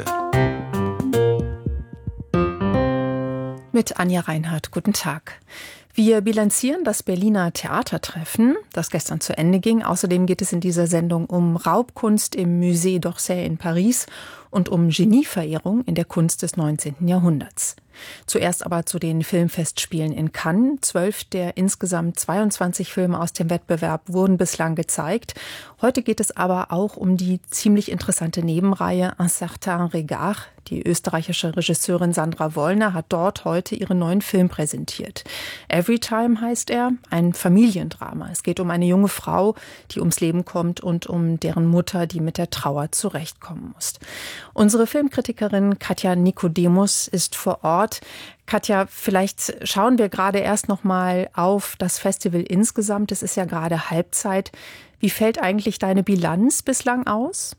Mit Anja Reinhardt, guten Tag. Wir bilanzieren das Berliner Theatertreffen, das gestern zu Ende ging. Außerdem geht es in dieser Sendung um Raubkunst im Musée d'Orsay in Paris und um Genieverehrung in der Kunst des 19. Jahrhunderts. Zuerst aber zu den Filmfestspielen in Cannes. 12 der insgesamt 22 Filme aus dem Wettbewerb wurden bislang gezeigt. Heute geht es aber auch um die ziemlich interessante Nebenreihe Un certain regard. Die österreichische Regisseurin Sandra Wollner hat dort heute ihren neuen Film präsentiert. Everytime heißt er, ein Familiendrama. Es geht um eine junge Frau, die ums Leben kommt und um deren Mutter, die mit der Trauer zurechtkommen muss. Unsere Filmkritikerin Katja Nikodemus ist vor Ort. Katja, vielleicht schauen wir gerade erst noch mal auf das Festival insgesamt. Es ist ja gerade Halbzeit. Wie fällt eigentlich deine Bilanz bislang aus?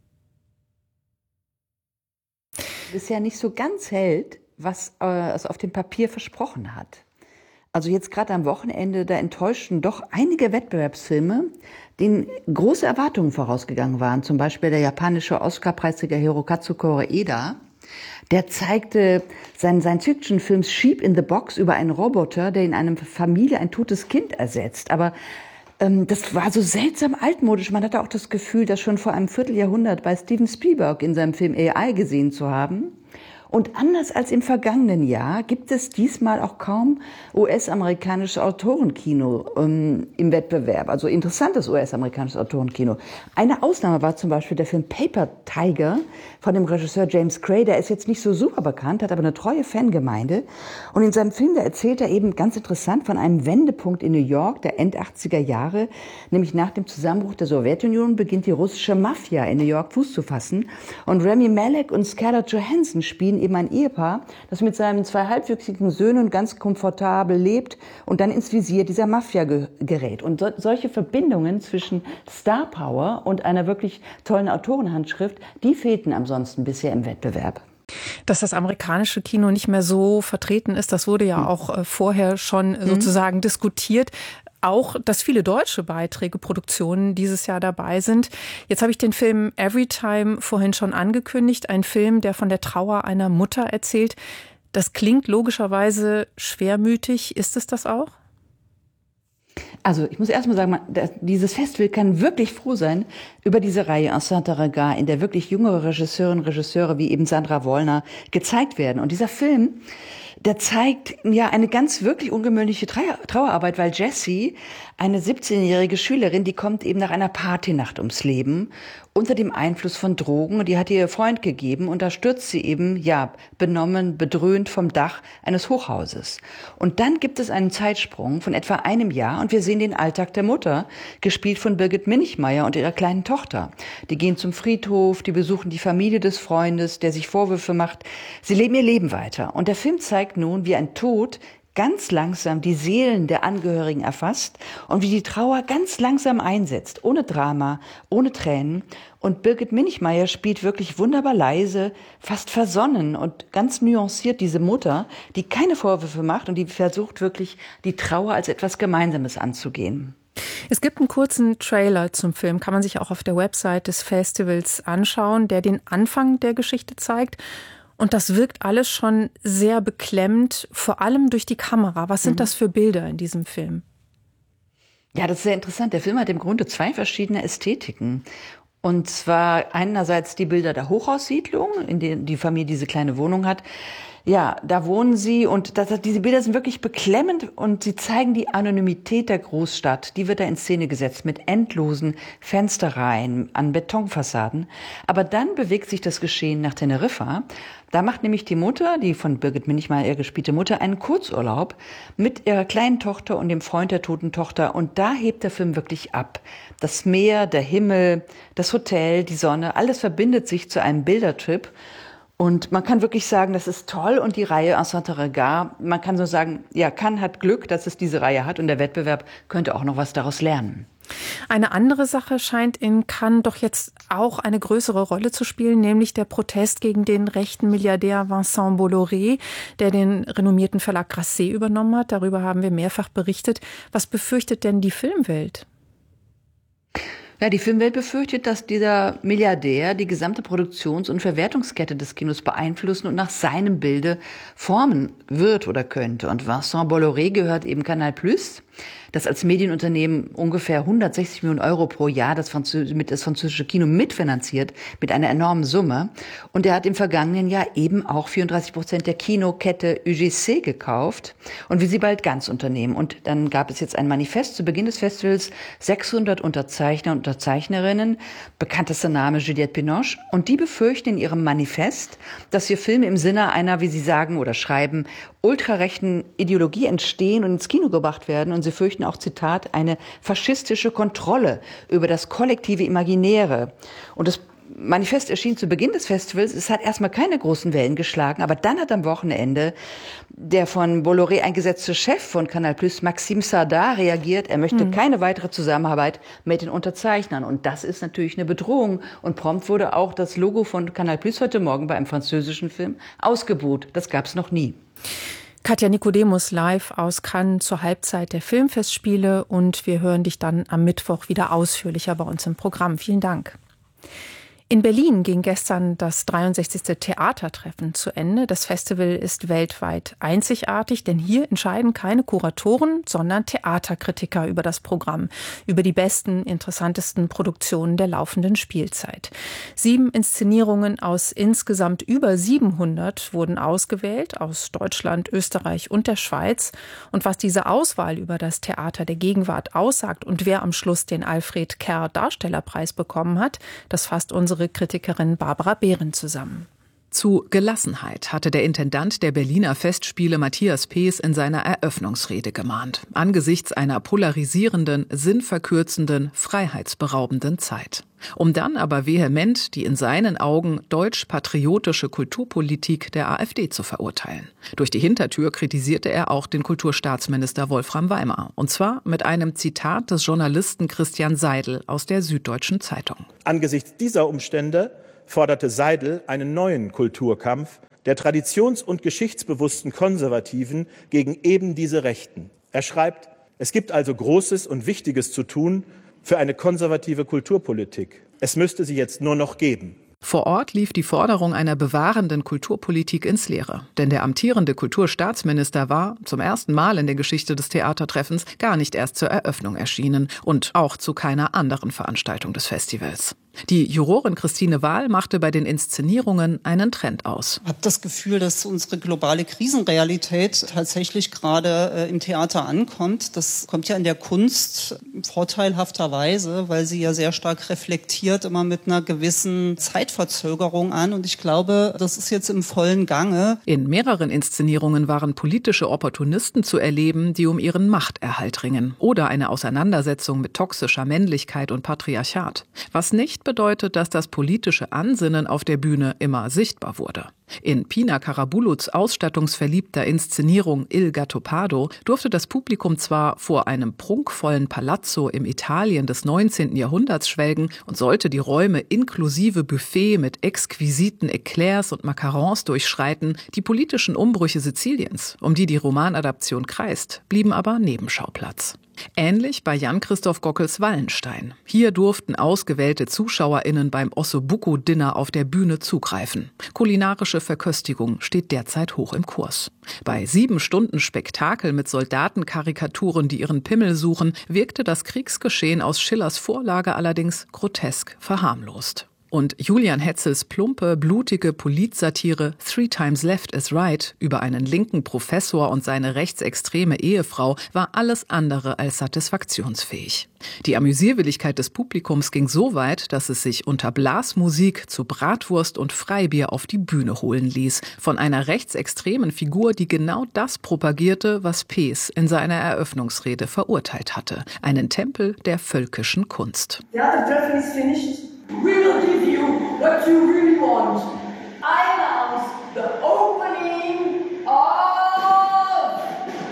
Bisher nicht so ganz hält, was es auf dem Papier versprochen hat. Also jetzt gerade am Wochenende, da enttäuschten doch einige Wettbewerbsfilme, denen große Erwartungen vorausgegangen waren. Zum Beispiel der japanische Oscar-Preisträger Hirokazu Koreeda. Der zeigte seinen Science-Fiction-Film Sheep in the Box über einen Roboter, der in einer Familie ein totes Kind ersetzt. Aber Das war so seltsam altmodisch. Man hatte auch das Gefühl, das schon vor einem Vierteljahrhundert bei Steven Spielberg in seinem Film AI gesehen zu haben. Und anders als im vergangenen Jahr gibt es diesmal auch kaum US-amerikanisches Autorenkino im Wettbewerb, also interessantes US-amerikanisches Autorenkino. Eine Ausnahme war zum Beispiel der Film Paper Tiger von dem Regisseur James Gray. Der ist jetzt nicht so super bekannt, hat aber eine treue Fangemeinde. Und in seinem Film, da erzählt er eben ganz interessant von einem Wendepunkt in New York der End-80er Jahre. Nämlich nach dem Zusammenbruch der Sowjetunion beginnt die russische Mafia in New York Fuß zu fassen. Und Rami Malek und Scarlett Johansson spielen eben ein Ehepaar, das mit seinen 2 halbwüchsigen Söhnen ganz komfortabel lebt und dann ins Visier dieser Mafia gerät. Und solche Verbindungen zwischen Star Power und einer wirklich tollen Autorenhandschrift, die fehlten ansonsten bisher im Wettbewerb.
Dass das amerikanische Kino nicht mehr so vertreten ist, das wurde ja auch vorher schon sozusagen diskutiert. Auch, dass viele deutsche Beiträge, Produktionen dieses Jahr dabei sind. Jetzt habe ich den Film Everytime vorhin schon angekündigt. Ein Film, der von der Trauer einer Mutter erzählt. Das klingt logischerweise schwermütig. Ist es das auch?
Also ich muss erst mal sagen, dieses Festival kann wirklich froh sein über diese Reihe Enceinte Regard, in der wirklich jüngere Regisseure wie eben Sandra Wollner gezeigt werden. Und dieser Film, der zeigt ja eine ganz wirklich ungewöhnliche Trauerarbeit, weil Jessie, eine 17-jährige Schülerin, die kommt eben nach einer Partynacht ums Leben unter dem Einfluss von Drogen, und die hat ihr Freund gegeben, und da stürzt sie eben, ja, benommen, bedröhnt vom Dach eines Hochhauses. Und dann gibt es einen Zeitsprung von etwa einem Jahr und wir sehen den Alltag der Mutter, gespielt von Birgit Minichmayr und ihrer kleinen Tochter. Die gehen zum Friedhof, die besuchen die Familie des Freundes, der sich Vorwürfe macht. Sie leben ihr Leben weiter. Und der Film zeigt nun, wie ein Tod ganz langsam die Seelen der Angehörigen erfasst und wie die Trauer ganz langsam einsetzt, ohne Drama, ohne Tränen. Und Birgit Minichmayr spielt wirklich wunderbar leise, fast versonnen und ganz nuanciert diese Mutter, die keine Vorwürfe macht und die versucht wirklich, die Trauer als etwas Gemeinsames anzugehen.
Es gibt einen kurzen Trailer zum Film, kann man sich auch auf der Website des Festivals anschauen, der den Anfang der Geschichte zeigt. Und das wirkt alles schon sehr beklemmend, vor allem durch die Kamera. Was sind das für Bilder in diesem Film?
Ja, das ist sehr interessant. Der Film hat im Grunde 2 verschiedene Ästhetiken. Und zwar einerseits die Bilder der Hochhaussiedlung, in denen die Familie diese kleine Wohnung hat. Ja, da wohnen sie, und diese Bilder sind wirklich beklemmend und sie zeigen die Anonymität der Großstadt. Die wird da in Szene gesetzt mit endlosen Fensterreihen an Betonfassaden. Aber dann bewegt sich das Geschehen nach Teneriffa. Da macht nämlich die Mutter, die von Birgit Minichmayr gespielte Mutter, einen Kurzurlaub mit ihrer kleinen Tochter und dem Freund der toten Tochter. Und da hebt der Film wirklich ab. Das Meer, der Himmel, das Hotel, die Sonne, alles verbindet sich zu einem Bildertrip. Und man kann wirklich sagen, das ist toll. Und die Reihe Enceinte Regard, man kann so sagen, ja, Cannes hat Glück, dass es diese Reihe hat. Und der Wettbewerb könnte auch noch was daraus lernen.
Eine andere Sache scheint in Cannes doch jetzt auch eine größere Rolle zu spielen, nämlich der Protest gegen den rechten Milliardär Vincent Bolloré, der den renommierten Verlag Grasset übernommen hat. Darüber haben wir mehrfach berichtet. Was befürchtet denn die Filmwelt?
Ja, die Filmwelt befürchtet, dass dieser Milliardär die gesamte Produktions- und Verwertungskette des Kinos beeinflussen und nach seinem Bilde formen wird oder könnte. Und Vincent Bolloré gehört eben Canal+, das als Medienunternehmen ungefähr 160 Millionen Euro pro Jahr das französische Kino mitfinanziert, mit einer enormen Summe. Und er hat im vergangenen Jahr eben auch 34% der Kinokette UGC gekauft und will sie bald ganz unternehmen. Und dann gab es jetzt ein Manifest zu Beginn des Festivals, 600 Unterzeichner und Unterzeichnerinnen, bekanntester Name Juliette Binoche. Und die befürchten in ihrem Manifest, dass hier Filme im Sinne einer, wie sie sagen oder schreiben, ultrarechten Ideologie entstehen und ins Kino gebracht werden. Und sie fürchten auch, Zitat, eine faschistische Kontrolle über das kollektive Imaginäre. Und das Manifest erschien zu Beginn des Festivals. Es hat erstmal keine großen Wellen geschlagen, aber dann hat am Wochenende der von Bolloré eingesetzte Chef von Canal+, Maxime Sardar, reagiert. Er möchte keine weitere Zusammenarbeit mit den Unterzeichnern. Und das ist natürlich eine Bedrohung. Und prompt wurde auch das Logo von Canal+ heute Morgen bei einem französischen Film ausgebuht. Das gab es noch nie.
Katja Nikodemus live aus Cannes zur Halbzeit der Filmfestspiele, und wir hören dich dann am Mittwoch wieder ausführlicher bei uns im Programm. Vielen Dank. In Berlin ging gestern das 63. Theatertreffen zu Ende. Das Festival ist weltweit einzigartig, denn hier entscheiden keine Kuratoren, sondern Theaterkritiker über das Programm, über die besten, interessantesten Produktionen der laufenden Spielzeit. 7 Inszenierungen aus insgesamt über 700 wurden ausgewählt, aus Deutschland, Österreich und der Schweiz. Und was diese Auswahl über das Theater der Gegenwart aussagt und wer am Schluss den Alfred Kerr Darstellerpreis bekommen hat, das fasst unsere Kritikerin Barbara Behren zusammen.
Zu Gelassenheit hatte der Intendant der Berliner Festspiele Matthias Pees in seiner Eröffnungsrede gemahnt. Angesichts einer polarisierenden, sinnverkürzenden, freiheitsberaubenden Zeit. Um dann aber vehement die in seinen Augen deutsch-patriotische Kulturpolitik der AfD zu verurteilen. Durch die Hintertür kritisierte er auch den Kulturstaatsminister Wolfram Weimar. Und zwar mit einem Zitat des Journalisten Christian Seidel aus der Süddeutschen Zeitung.
Angesichts dieser Umstände forderte Seidel einen neuen Kulturkampf der traditions- und geschichtsbewussten Konservativen gegen eben diese Rechten. Er schreibt, es gibt also Großes und Wichtiges zu tun für eine konservative Kulturpolitik. Es müsste sie jetzt nur noch geben.
Vor Ort lief die Forderung einer bewahrenden Kulturpolitik ins Leere. Denn der amtierende Kulturstaatsminister war zum ersten Mal in der Geschichte des Theatertreffens gar nicht erst zur Eröffnung erschienen und auch zu keiner anderen Veranstaltung des Festivals. Die Jurorin Christine Wahl machte bei den Inszenierungen einen Trend aus.
Ich habe das Gefühl, dass unsere globale Krisenrealität tatsächlich gerade im Theater ankommt. Das kommt ja in der Kunst vorteilhafterweise, weil sie ja sehr stark reflektiert, immer mit einer gewissen Zeitverzögerung an. Und ich glaube, das ist jetzt im vollen Gange.
In mehreren Inszenierungen waren politische Opportunisten zu erleben, die um ihren Machterhalt ringen. Oder eine Auseinandersetzung mit toxischer Männlichkeit und Patriarchat. Was nicht bedeutet, dass das politische Ansinnen auf der Bühne immer sichtbar wurde. In Pina Karabuluts ausstattungsverliebter Inszenierung Il Gattopardo durfte das Publikum zwar vor einem prunkvollen Palazzo im Italien des 19. Jahrhunderts schwelgen und sollte die Räume inklusive Buffet mit exquisiten Eclairs und Macarons durchschreiten, die politischen Umbrüche Siziliens, um die Romanadaption kreist, blieben aber Nebenschauplatz. Ähnlich bei Jan-Christoph Gockels Wallenstein. Hier durften ausgewählte ZuschauerInnen beim Ossobuco-Dinner auf der Bühne zugreifen. Kulinarische Verköstigung steht derzeit hoch im Kurs. Bei 7 Stunden Spektakel mit Soldatenkarikaturen, die ihren Pimmel suchen, wirkte das Kriegsgeschehen aus Schillers Vorlage allerdings grotesk verharmlost. Und Julian Hetzels plumpe, blutige Politsatire 3 Times Left is Right über einen linken Professor und seine rechtsextreme Ehefrau war alles andere als satisfaktionsfähig. Die Amüsierwilligkeit des Publikums ging so weit, dass es sich unter Blasmusik zu Bratwurst und Freibier auf die Bühne holen ließ. Von einer rechtsextremen Figur, die genau das propagierte, was Pees in seiner Eröffnungsrede verurteilt hatte. Einen Tempel der völkischen Kunst.
Theatertreffen is finished. We will give you what you really want. I announce the opening of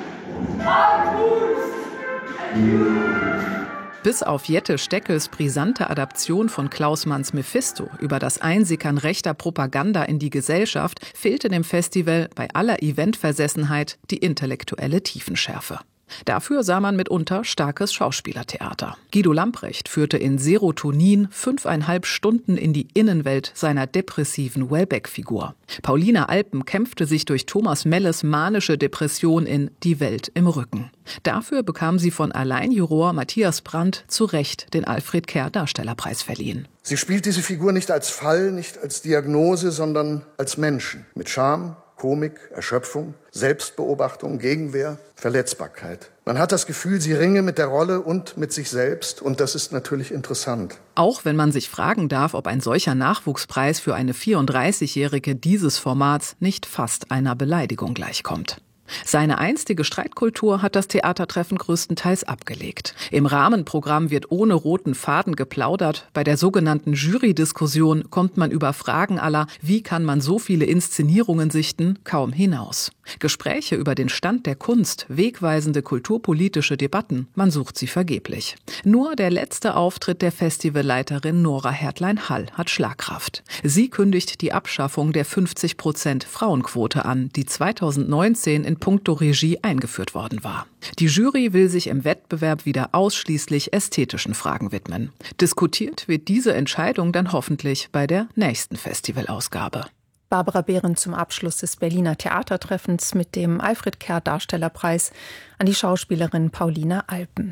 Kunst and you.
Bis auf Jette Steckels brisante Adaption von Klaus Manns Mephisto über das Einsickern rechter Propaganda in die Gesellschaft fehlte dem Festival bei aller Eventversessenheit die intellektuelle Tiefenschärfe. Dafür sah man mitunter starkes Schauspielertheater. Guido Lamprecht führte in Serotonin 5,5 Stunden in die Innenwelt seiner depressiven Welbeck-Figur. Paulina Alpen kämpfte sich durch Thomas Melles manische Depression in Die Welt im Rücken. Dafür bekam sie von Alleinjuror Matthias Brandt zu Recht den Alfred Kerr Darstellerpreis verliehen.
Sie spielt diese Figur nicht als Fall, nicht als Diagnose, sondern als Menschen. Mit Charme, Komik, Erschöpfung, Selbstbeobachtung, Gegenwehr, Verletzbarkeit. Man hat das Gefühl, sie ringe mit der Rolle und mit sich selbst, und das ist natürlich interessant.
Auch wenn man sich fragen darf, ob ein solcher Nachwuchspreis für eine 34-Jährige dieses Formats nicht fast einer Beleidigung gleichkommt. Seine einstige Streitkultur hat das Theatertreffen größtenteils abgelegt. Im Rahmenprogramm wird ohne roten Faden geplaudert. Bei der sogenannten Jury-Diskussion kommt man über Fragen aller „Wie kann man so viele Inszenierungen sichten?" kaum hinaus. Gespräche über den Stand der Kunst, wegweisende kulturpolitische Debatten, man sucht sie vergeblich. Nur der letzte Auftritt der Festivalleiterin Nora Hertlein-Hall hat Schlagkraft. Sie kündigt die Abschaffung der 50% Frauenquote an, die 2019 in in puncto Regie eingeführt worden war. Die Jury will sich im Wettbewerb wieder ausschließlich ästhetischen Fragen widmen. Diskutiert wird diese Entscheidung dann hoffentlich bei der nächsten Festivalausgabe.
Barbara Behrendt zum Abschluss des Berliner Theatertreffens mit dem Alfred Kerr Darstellerpreis an die Schauspielerin Paulina Alpen.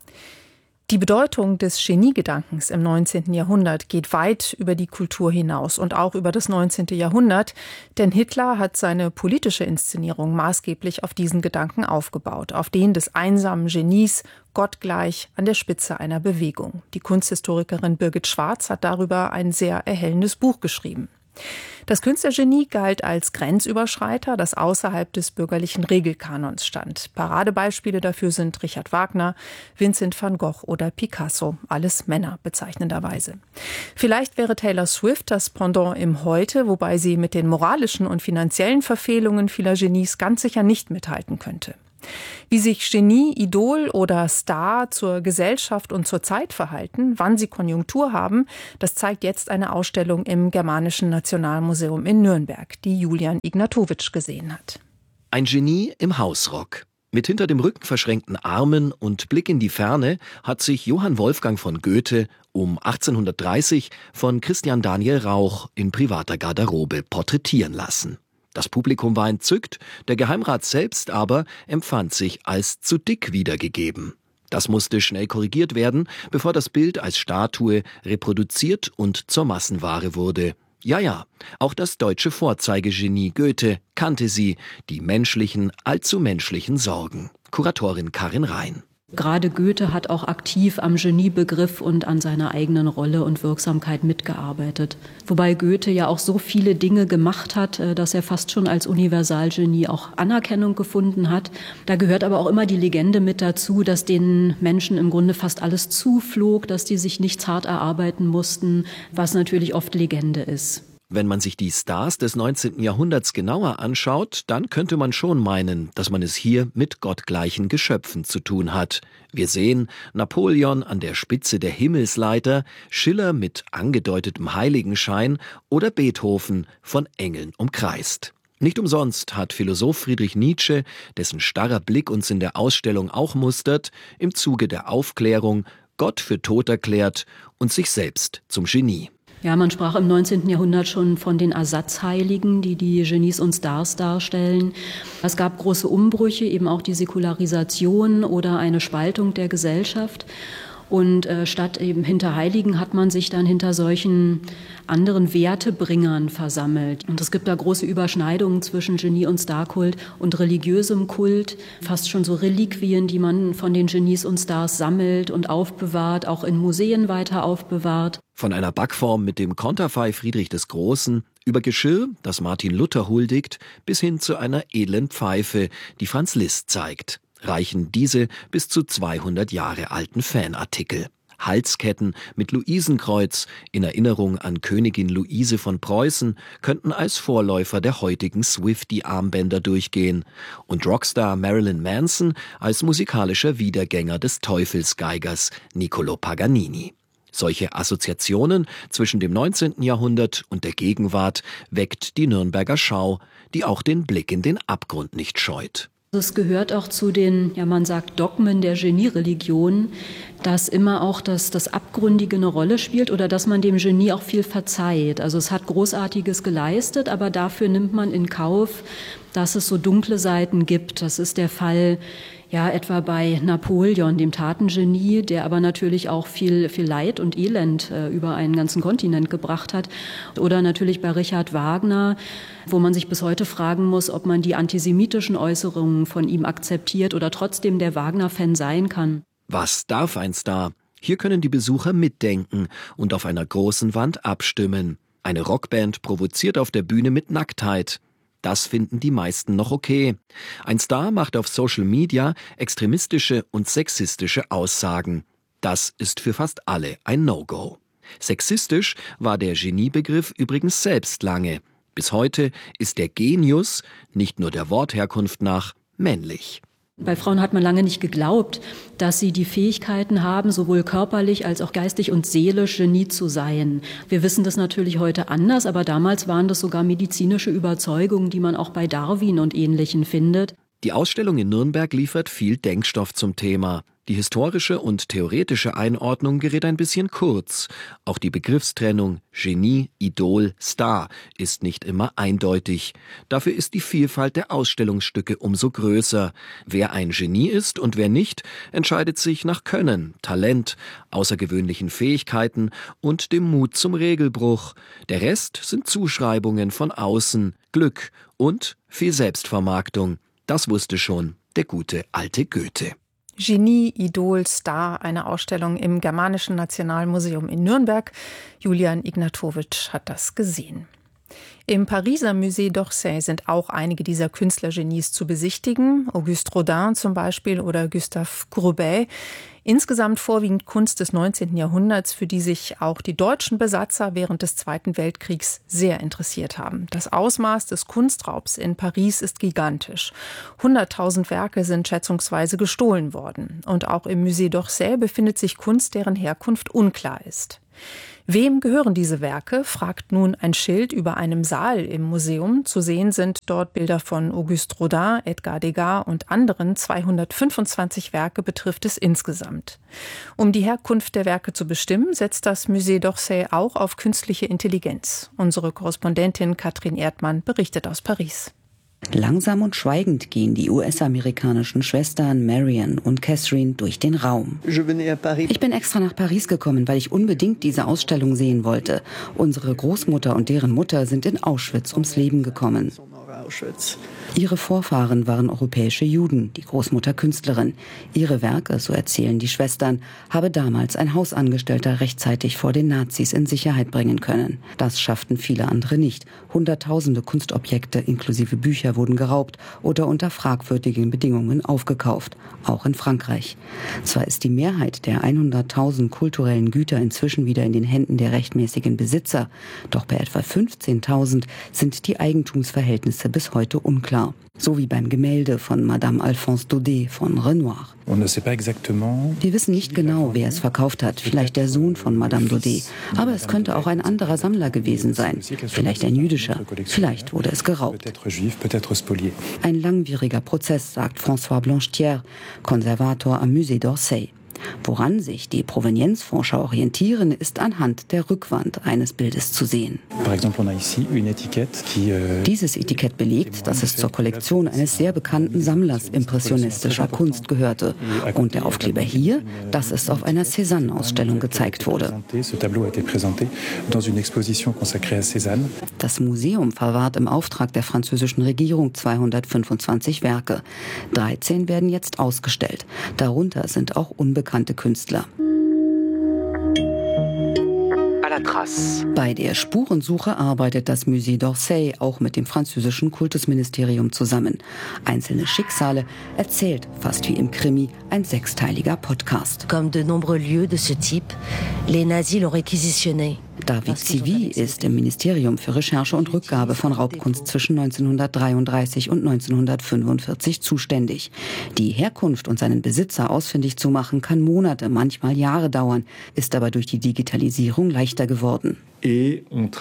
Die Bedeutung des Geniegedankens im 19. Jahrhundert geht weit über die Kultur hinaus und auch über das 19. Jahrhundert, denn Hitler hat seine politische Inszenierung maßgeblich auf diesen Gedanken aufgebaut, auf den des einsamen Genies, gottgleich an der Spitze einer Bewegung. Die Kunsthistorikerin Birgit Schwarz hat darüber ein sehr erhellendes Buch geschrieben. Das Künstlergenie galt als Grenzüberschreiter, das außerhalb des bürgerlichen Regelkanons stand. Paradebeispiele dafür sind Richard Wagner, Vincent van Gogh oder Picasso, alles Männer bezeichnenderweise. Vielleicht wäre Taylor Swift das Pendant im Heute, wobei sie mit den moralischen und finanziellen Verfehlungen vieler Genies ganz sicher nicht mithalten könnte. Wie sich Genie, Idol oder Star zur Gesellschaft und zur Zeit verhalten, wann sie Konjunktur haben, das zeigt jetzt eine Ausstellung im Germanischen Nationalmuseum in Nürnberg, die Julian Ignatowitsch gesehen hat.
Ein Genie im Hausrock. Mit hinter dem Rücken verschränkten Armen und Blick in die Ferne hat sich Johann Wolfgang von Goethe um 1830 von Christian Daniel Rauch in privater Garderobe porträtieren lassen. Das Publikum war entzückt, der Geheimrat selbst aber empfand sich als zu dick wiedergegeben. Das musste schnell korrigiert werden, bevor das Bild als Statue reproduziert und zur Massenware wurde. Ja, auch das deutsche Vorzeigegenie Goethe kannte sie, die menschlichen, allzu menschlichen Sorgen. Kuratorin Karin Rhein.
Gerade Goethe hat auch aktiv am Geniebegriff und an seiner eigenen Rolle und Wirksamkeit mitgearbeitet. Wobei Goethe ja auch so viele Dinge gemacht hat, dass er fast schon als Universalgenie auch Anerkennung gefunden hat. Da gehört aber auch immer die Legende mit dazu, dass den Menschen im Grunde fast alles zuflog, dass die sich nichts hart erarbeiten mussten, was natürlich oft Legende ist.
Wenn man sich die Stars des 19. Jahrhunderts genauer anschaut, dann könnte man schon meinen, dass man es hier mit gottgleichen Geschöpfen zu tun hat. Wir sehen Napoleon an der Spitze der Himmelsleiter, Schiller mit angedeutetem Heiligenschein oder Beethoven von Engeln umkreist. Nicht umsonst hat Philosoph Friedrich Nietzsche, dessen starrer Blick uns in der Ausstellung auch mustert, im Zuge der Aufklärung Gott für tot erklärt und sich selbst zum Genie.
Ja, man sprach im 19. Jahrhundert schon von den Ersatzheiligen, die die Genies und Stars darstellen. Es gab große Umbrüche, eben auch die Säkularisation oder eine Spaltung der Gesellschaft. Und statt eben hinter Heiligen hat man sich dann hinter solchen anderen Wertebringern versammelt. Und es gibt da große Überschneidungen zwischen Genie- und Starkult und religiösem Kult. Fast schon so Reliquien, die man von den Genies und Stars sammelt und aufbewahrt, auch in Museen weiter aufbewahrt.
Von einer Backform mit dem Konterfei Friedrich des Großen über Geschirr, das Martin Luther huldigt, bis hin zu einer edlen Pfeife, die Franz Liszt zeigt, reichen diese bis zu 200 Jahre alten Fanartikel. Halsketten mit Luisenkreuz in Erinnerung an Königin Luise von Preußen könnten als Vorläufer der heutigen Swiftie-Armbänder durchgehen und Rockstar Marilyn Manson als musikalischer Wiedergänger des Teufelsgeigers Niccolo Paganini. Solche Assoziationen zwischen dem 19. Jahrhundert und der Gegenwart weckt die Nürnberger Schau, die auch den Blick in den Abgrund nicht scheut.
Es gehört auch zu den, ja man sagt, Dogmen der Geniereligion, dass immer auch das Abgründige eine Rolle spielt oder dass man dem Genie auch viel verzeiht. Also es hat Großartiges geleistet, aber dafür nimmt man in Kauf, dass es so dunkle Seiten gibt. Das ist der Fall ja etwa bei Napoleon, dem Tatengenie, der aber natürlich auch viel Leid und Elend über einen ganzen Kontinent gebracht hat. Oder natürlich bei Richard Wagner, wo man sich bis heute fragen muss, ob man die antisemitischen Äußerungen von ihm akzeptiert oder trotzdem der Wagner-Fan sein kann.
Was darf ein Star? Hier können die Besucher mitdenken und auf einer großen Wand abstimmen. Eine Rockband provoziert auf der Bühne mit Nacktheit. Das finden die meisten noch okay. Ein Star macht auf Social Media extremistische und sexistische Aussagen. Das ist für fast alle ein No-Go. Sexistisch war der Geniebegriff übrigens selbst lange. Bis heute ist der Genius, nicht nur der Wortherkunft nach, männlich.
Bei Frauen hat man lange nicht geglaubt, dass sie die Fähigkeiten haben, sowohl körperlich als auch geistig und seelisch Genie zu sein. Wir wissen das natürlich heute anders, aber damals waren das sogar medizinische Überzeugungen, die man auch bei Darwin und Ähnlichen findet.
Die Ausstellung in Nürnberg liefert viel Denkstoff zum Thema. Die historische und theoretische Einordnung gerät ein bisschen kurz. Auch die Begriffstrennung Genie, Idol, Star ist nicht immer eindeutig. Dafür ist die Vielfalt der Ausstellungsstücke umso größer. Wer ein Genie ist und wer nicht, entscheidet sich nach Können, Talent, außergewöhnlichen Fähigkeiten und dem Mut zum Regelbruch. Der Rest sind Zuschreibungen von außen, Glück und viel Selbstvermarktung. Das wusste schon der gute alte Goethe.
Genie, Idol, Star, eine Ausstellung im Germanischen Nationalmuseum in Nürnberg. Julian Ignatowitsch hat das gesehen. Im Pariser Musée d'Orsay sind auch einige dieser Künstlergenies zu besichtigen. Auguste Rodin zum Beispiel oder Gustave Courbet. Insgesamt vorwiegend Kunst des 19. Jahrhunderts, für die sich auch die deutschen Besatzer während des Zweiten Weltkriegs sehr interessiert haben. Das Ausmaß des Kunstraubs in Paris ist gigantisch. 100.000 Werke sind schätzungsweise gestohlen worden. Und auch im Musée d'Orsay befindet sich Kunst, deren Herkunft unklar ist. Wem gehören diese Werke, fragt nun ein Schild über einem Saal im Museum. Zu sehen sind dort Bilder von Auguste Rodin, Edgar Degas und anderen. 225 Werke betrifft es insgesamt. Um die Herkunft der Werke zu bestimmen, setzt das Musée d'Orsay auch auf künstliche Intelligenz. Unsere Korrespondentin Katrin Erdmann berichtet aus Paris.
Langsam und schweigend gehen die US-amerikanischen Schwestern Marian und Catherine durch den Raum. Ich bin extra nach Paris gekommen, weil ich unbedingt diese Ausstellung sehen wollte. Unsere Großmutter und deren Mutter sind in Auschwitz ums Leben gekommen. Ihre Vorfahren waren europäische Juden, die Großmutter Künstlerin. Ihre Werke, so erzählen die Schwestern, habe damals ein Hausangestellter rechtzeitig vor den Nazis in Sicherheit bringen können. Das schafften viele andere nicht. Hunderttausende Kunstobjekte inklusive Bücher wurden geraubt oder unter fragwürdigen Bedingungen aufgekauft, auch in Frankreich. Zwar ist die Mehrheit der 100.000 kulturellen Güter inzwischen wieder in den Händen der rechtmäßigen Besitzer, doch bei etwa 15.000 sind die Eigentumsverhältnisse bis heute unklar. So wie beim Gemälde von Madame Alphonse Daudet von Renoir. Wir wissen nicht genau, wer es verkauft hat. Vielleicht der Sohn von Madame Daudet. Aber es könnte auch ein anderer Sammler gewesen sein. Vielleicht ein jüdischer. Vielleicht wurde es geraubt. Ein langwieriger Prozess, sagt François Blanchetière, Konservator am Musée d'Orsay. Woran sich die Provenienzforscher orientieren, ist anhand der Rückwand eines Bildes zu sehen. Dieses Etikett belegt, dass es zur Kollektion eines sehr bekannten Sammlers impressionistischer Kunst gehörte. Und der Aufkleber hier, dass es auf einer Cézanne-Ausstellung gezeigt wurde. Das Museum verwahrt im Auftrag der französischen Regierung 225 Werke. 13 werden jetzt ausgestellt. Darunter sind auch unbekannte Künstler. Bei der Spurensuche arbeitet das Musée d'Orsay auch mit dem französischen Kultusministerium zusammen. Einzelne Schicksale erzählt, fast wie im Krimi, ein 6-teiliger Podcast.
Comme de nombreux lieux de ce type, les nazis l'ont réquisitionné.
David Zivy ist im Ministerium für Recherche und Rückgabe von Raubkunst zwischen 1933 und 1945 zuständig. Die Herkunft und seinen Besitzer ausfindig zu machen, kann Monate, manchmal Jahre dauern, ist aber durch die Digitalisierung leichter geworden. Und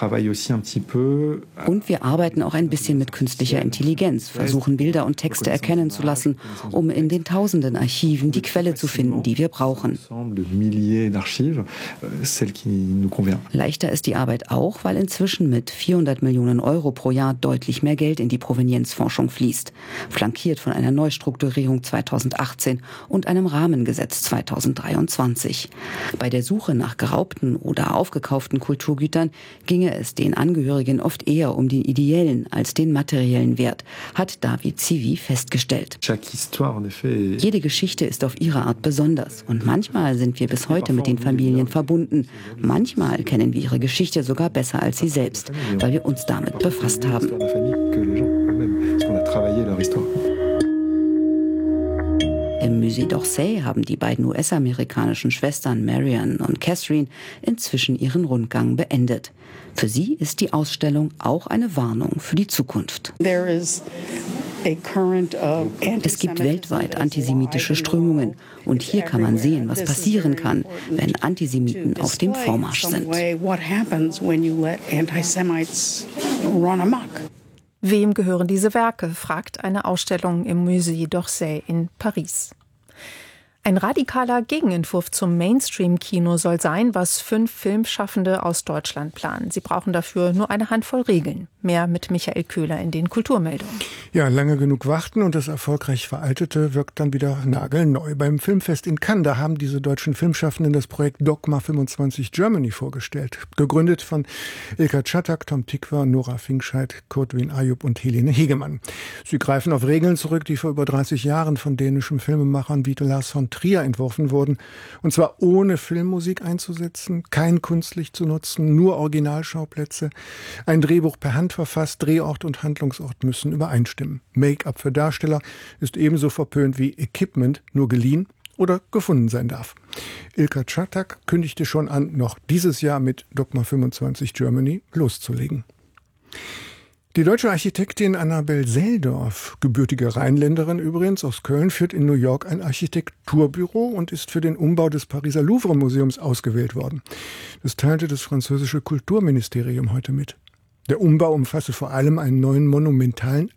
wir arbeiten auch ein bisschen mit künstlicher Intelligenz, versuchen Bilder und Texte erkennen zu lassen, um in den tausenden Archiven die Quelle zu finden, die wir brauchen. Leichter ist die Arbeit auch, weil inzwischen mit 400 Millionen Euro pro Jahr deutlich mehr Geld in die Provenienzforschung fließt, flankiert von einer Neustrukturierung 2018 und einem Rahmengesetz 2023. Bei der Suche nach geraubten oder aufgekauften Kulturgütern ginge es den Angehörigen oft eher um den ideellen als den materiellen Wert, hat David Zivy festgestellt. Jede Geschichte ist auf ihre Art besonders und manchmal sind wir bis heute mit den Familien verbunden. Manchmal kennen wir ihre Geschichte sogar besser als sie selbst, weil wir uns damit befasst haben. Im Musée d'Orsay haben die beiden US-amerikanischen Schwestern Marian und Catherine inzwischen ihren Rundgang beendet. Für sie ist die Ausstellung auch eine Warnung für die Zukunft. Es gibt weltweit antisemitische Strömungen und hier kann man sehen, was passieren kann, wenn Antisemiten auf dem Vormarsch sind.
Wem gehören diese Werke, fragt eine Ausstellung im Musée d'Orsay in Paris. Ein radikaler Gegenentwurf zum Mainstream-Kino soll sein, was 5 Filmschaffende aus Deutschland planen. Sie brauchen dafür nur eine Handvoll Regeln. Mehr mit Michael Köhler in den Kulturmeldungen.
Ja, lange genug warten und das erfolgreich Veraltete wirkt dann wieder nagelneu. Beim Filmfest in Cannes, da haben diese deutschen Filmschaffenden das Projekt Dogma 25 Germany vorgestellt. Gegründet von Ilka Çatak, Tom Tykwer, Nora Finkscheid, Kurt-Win Ayub und Helene Hegemann. Sie greifen auf Regeln zurück, die vor über 30 Jahren von dänischen Filmemachern wie Lars von Trier entworfen wurden. Und zwar ohne Filmmusik einzusetzen, kein Kunstlicht zu nutzen, nur Originalschauplätze. Ein Drehbuch per Hand verfasst, Drehort und Handlungsort müssen übereinstimmen. Make-up für Darsteller ist ebenso verpönt wie Equipment, nur geliehen oder gefunden sein darf. Ilka Çatak kündigte schon an, noch dieses Jahr mit Dogma 25 Germany loszulegen. Die deutsche Architektin Annabel Seldorf, gebürtige Rheinländerin übrigens aus Köln, führt in New York ein Architekturbüro und ist für den Umbau des Pariser Louvre-Museums ausgewählt worden. Das teilte das französische Kulturministerium heute mit. Der Umbau umfasse vor allem einen neuen monumentalen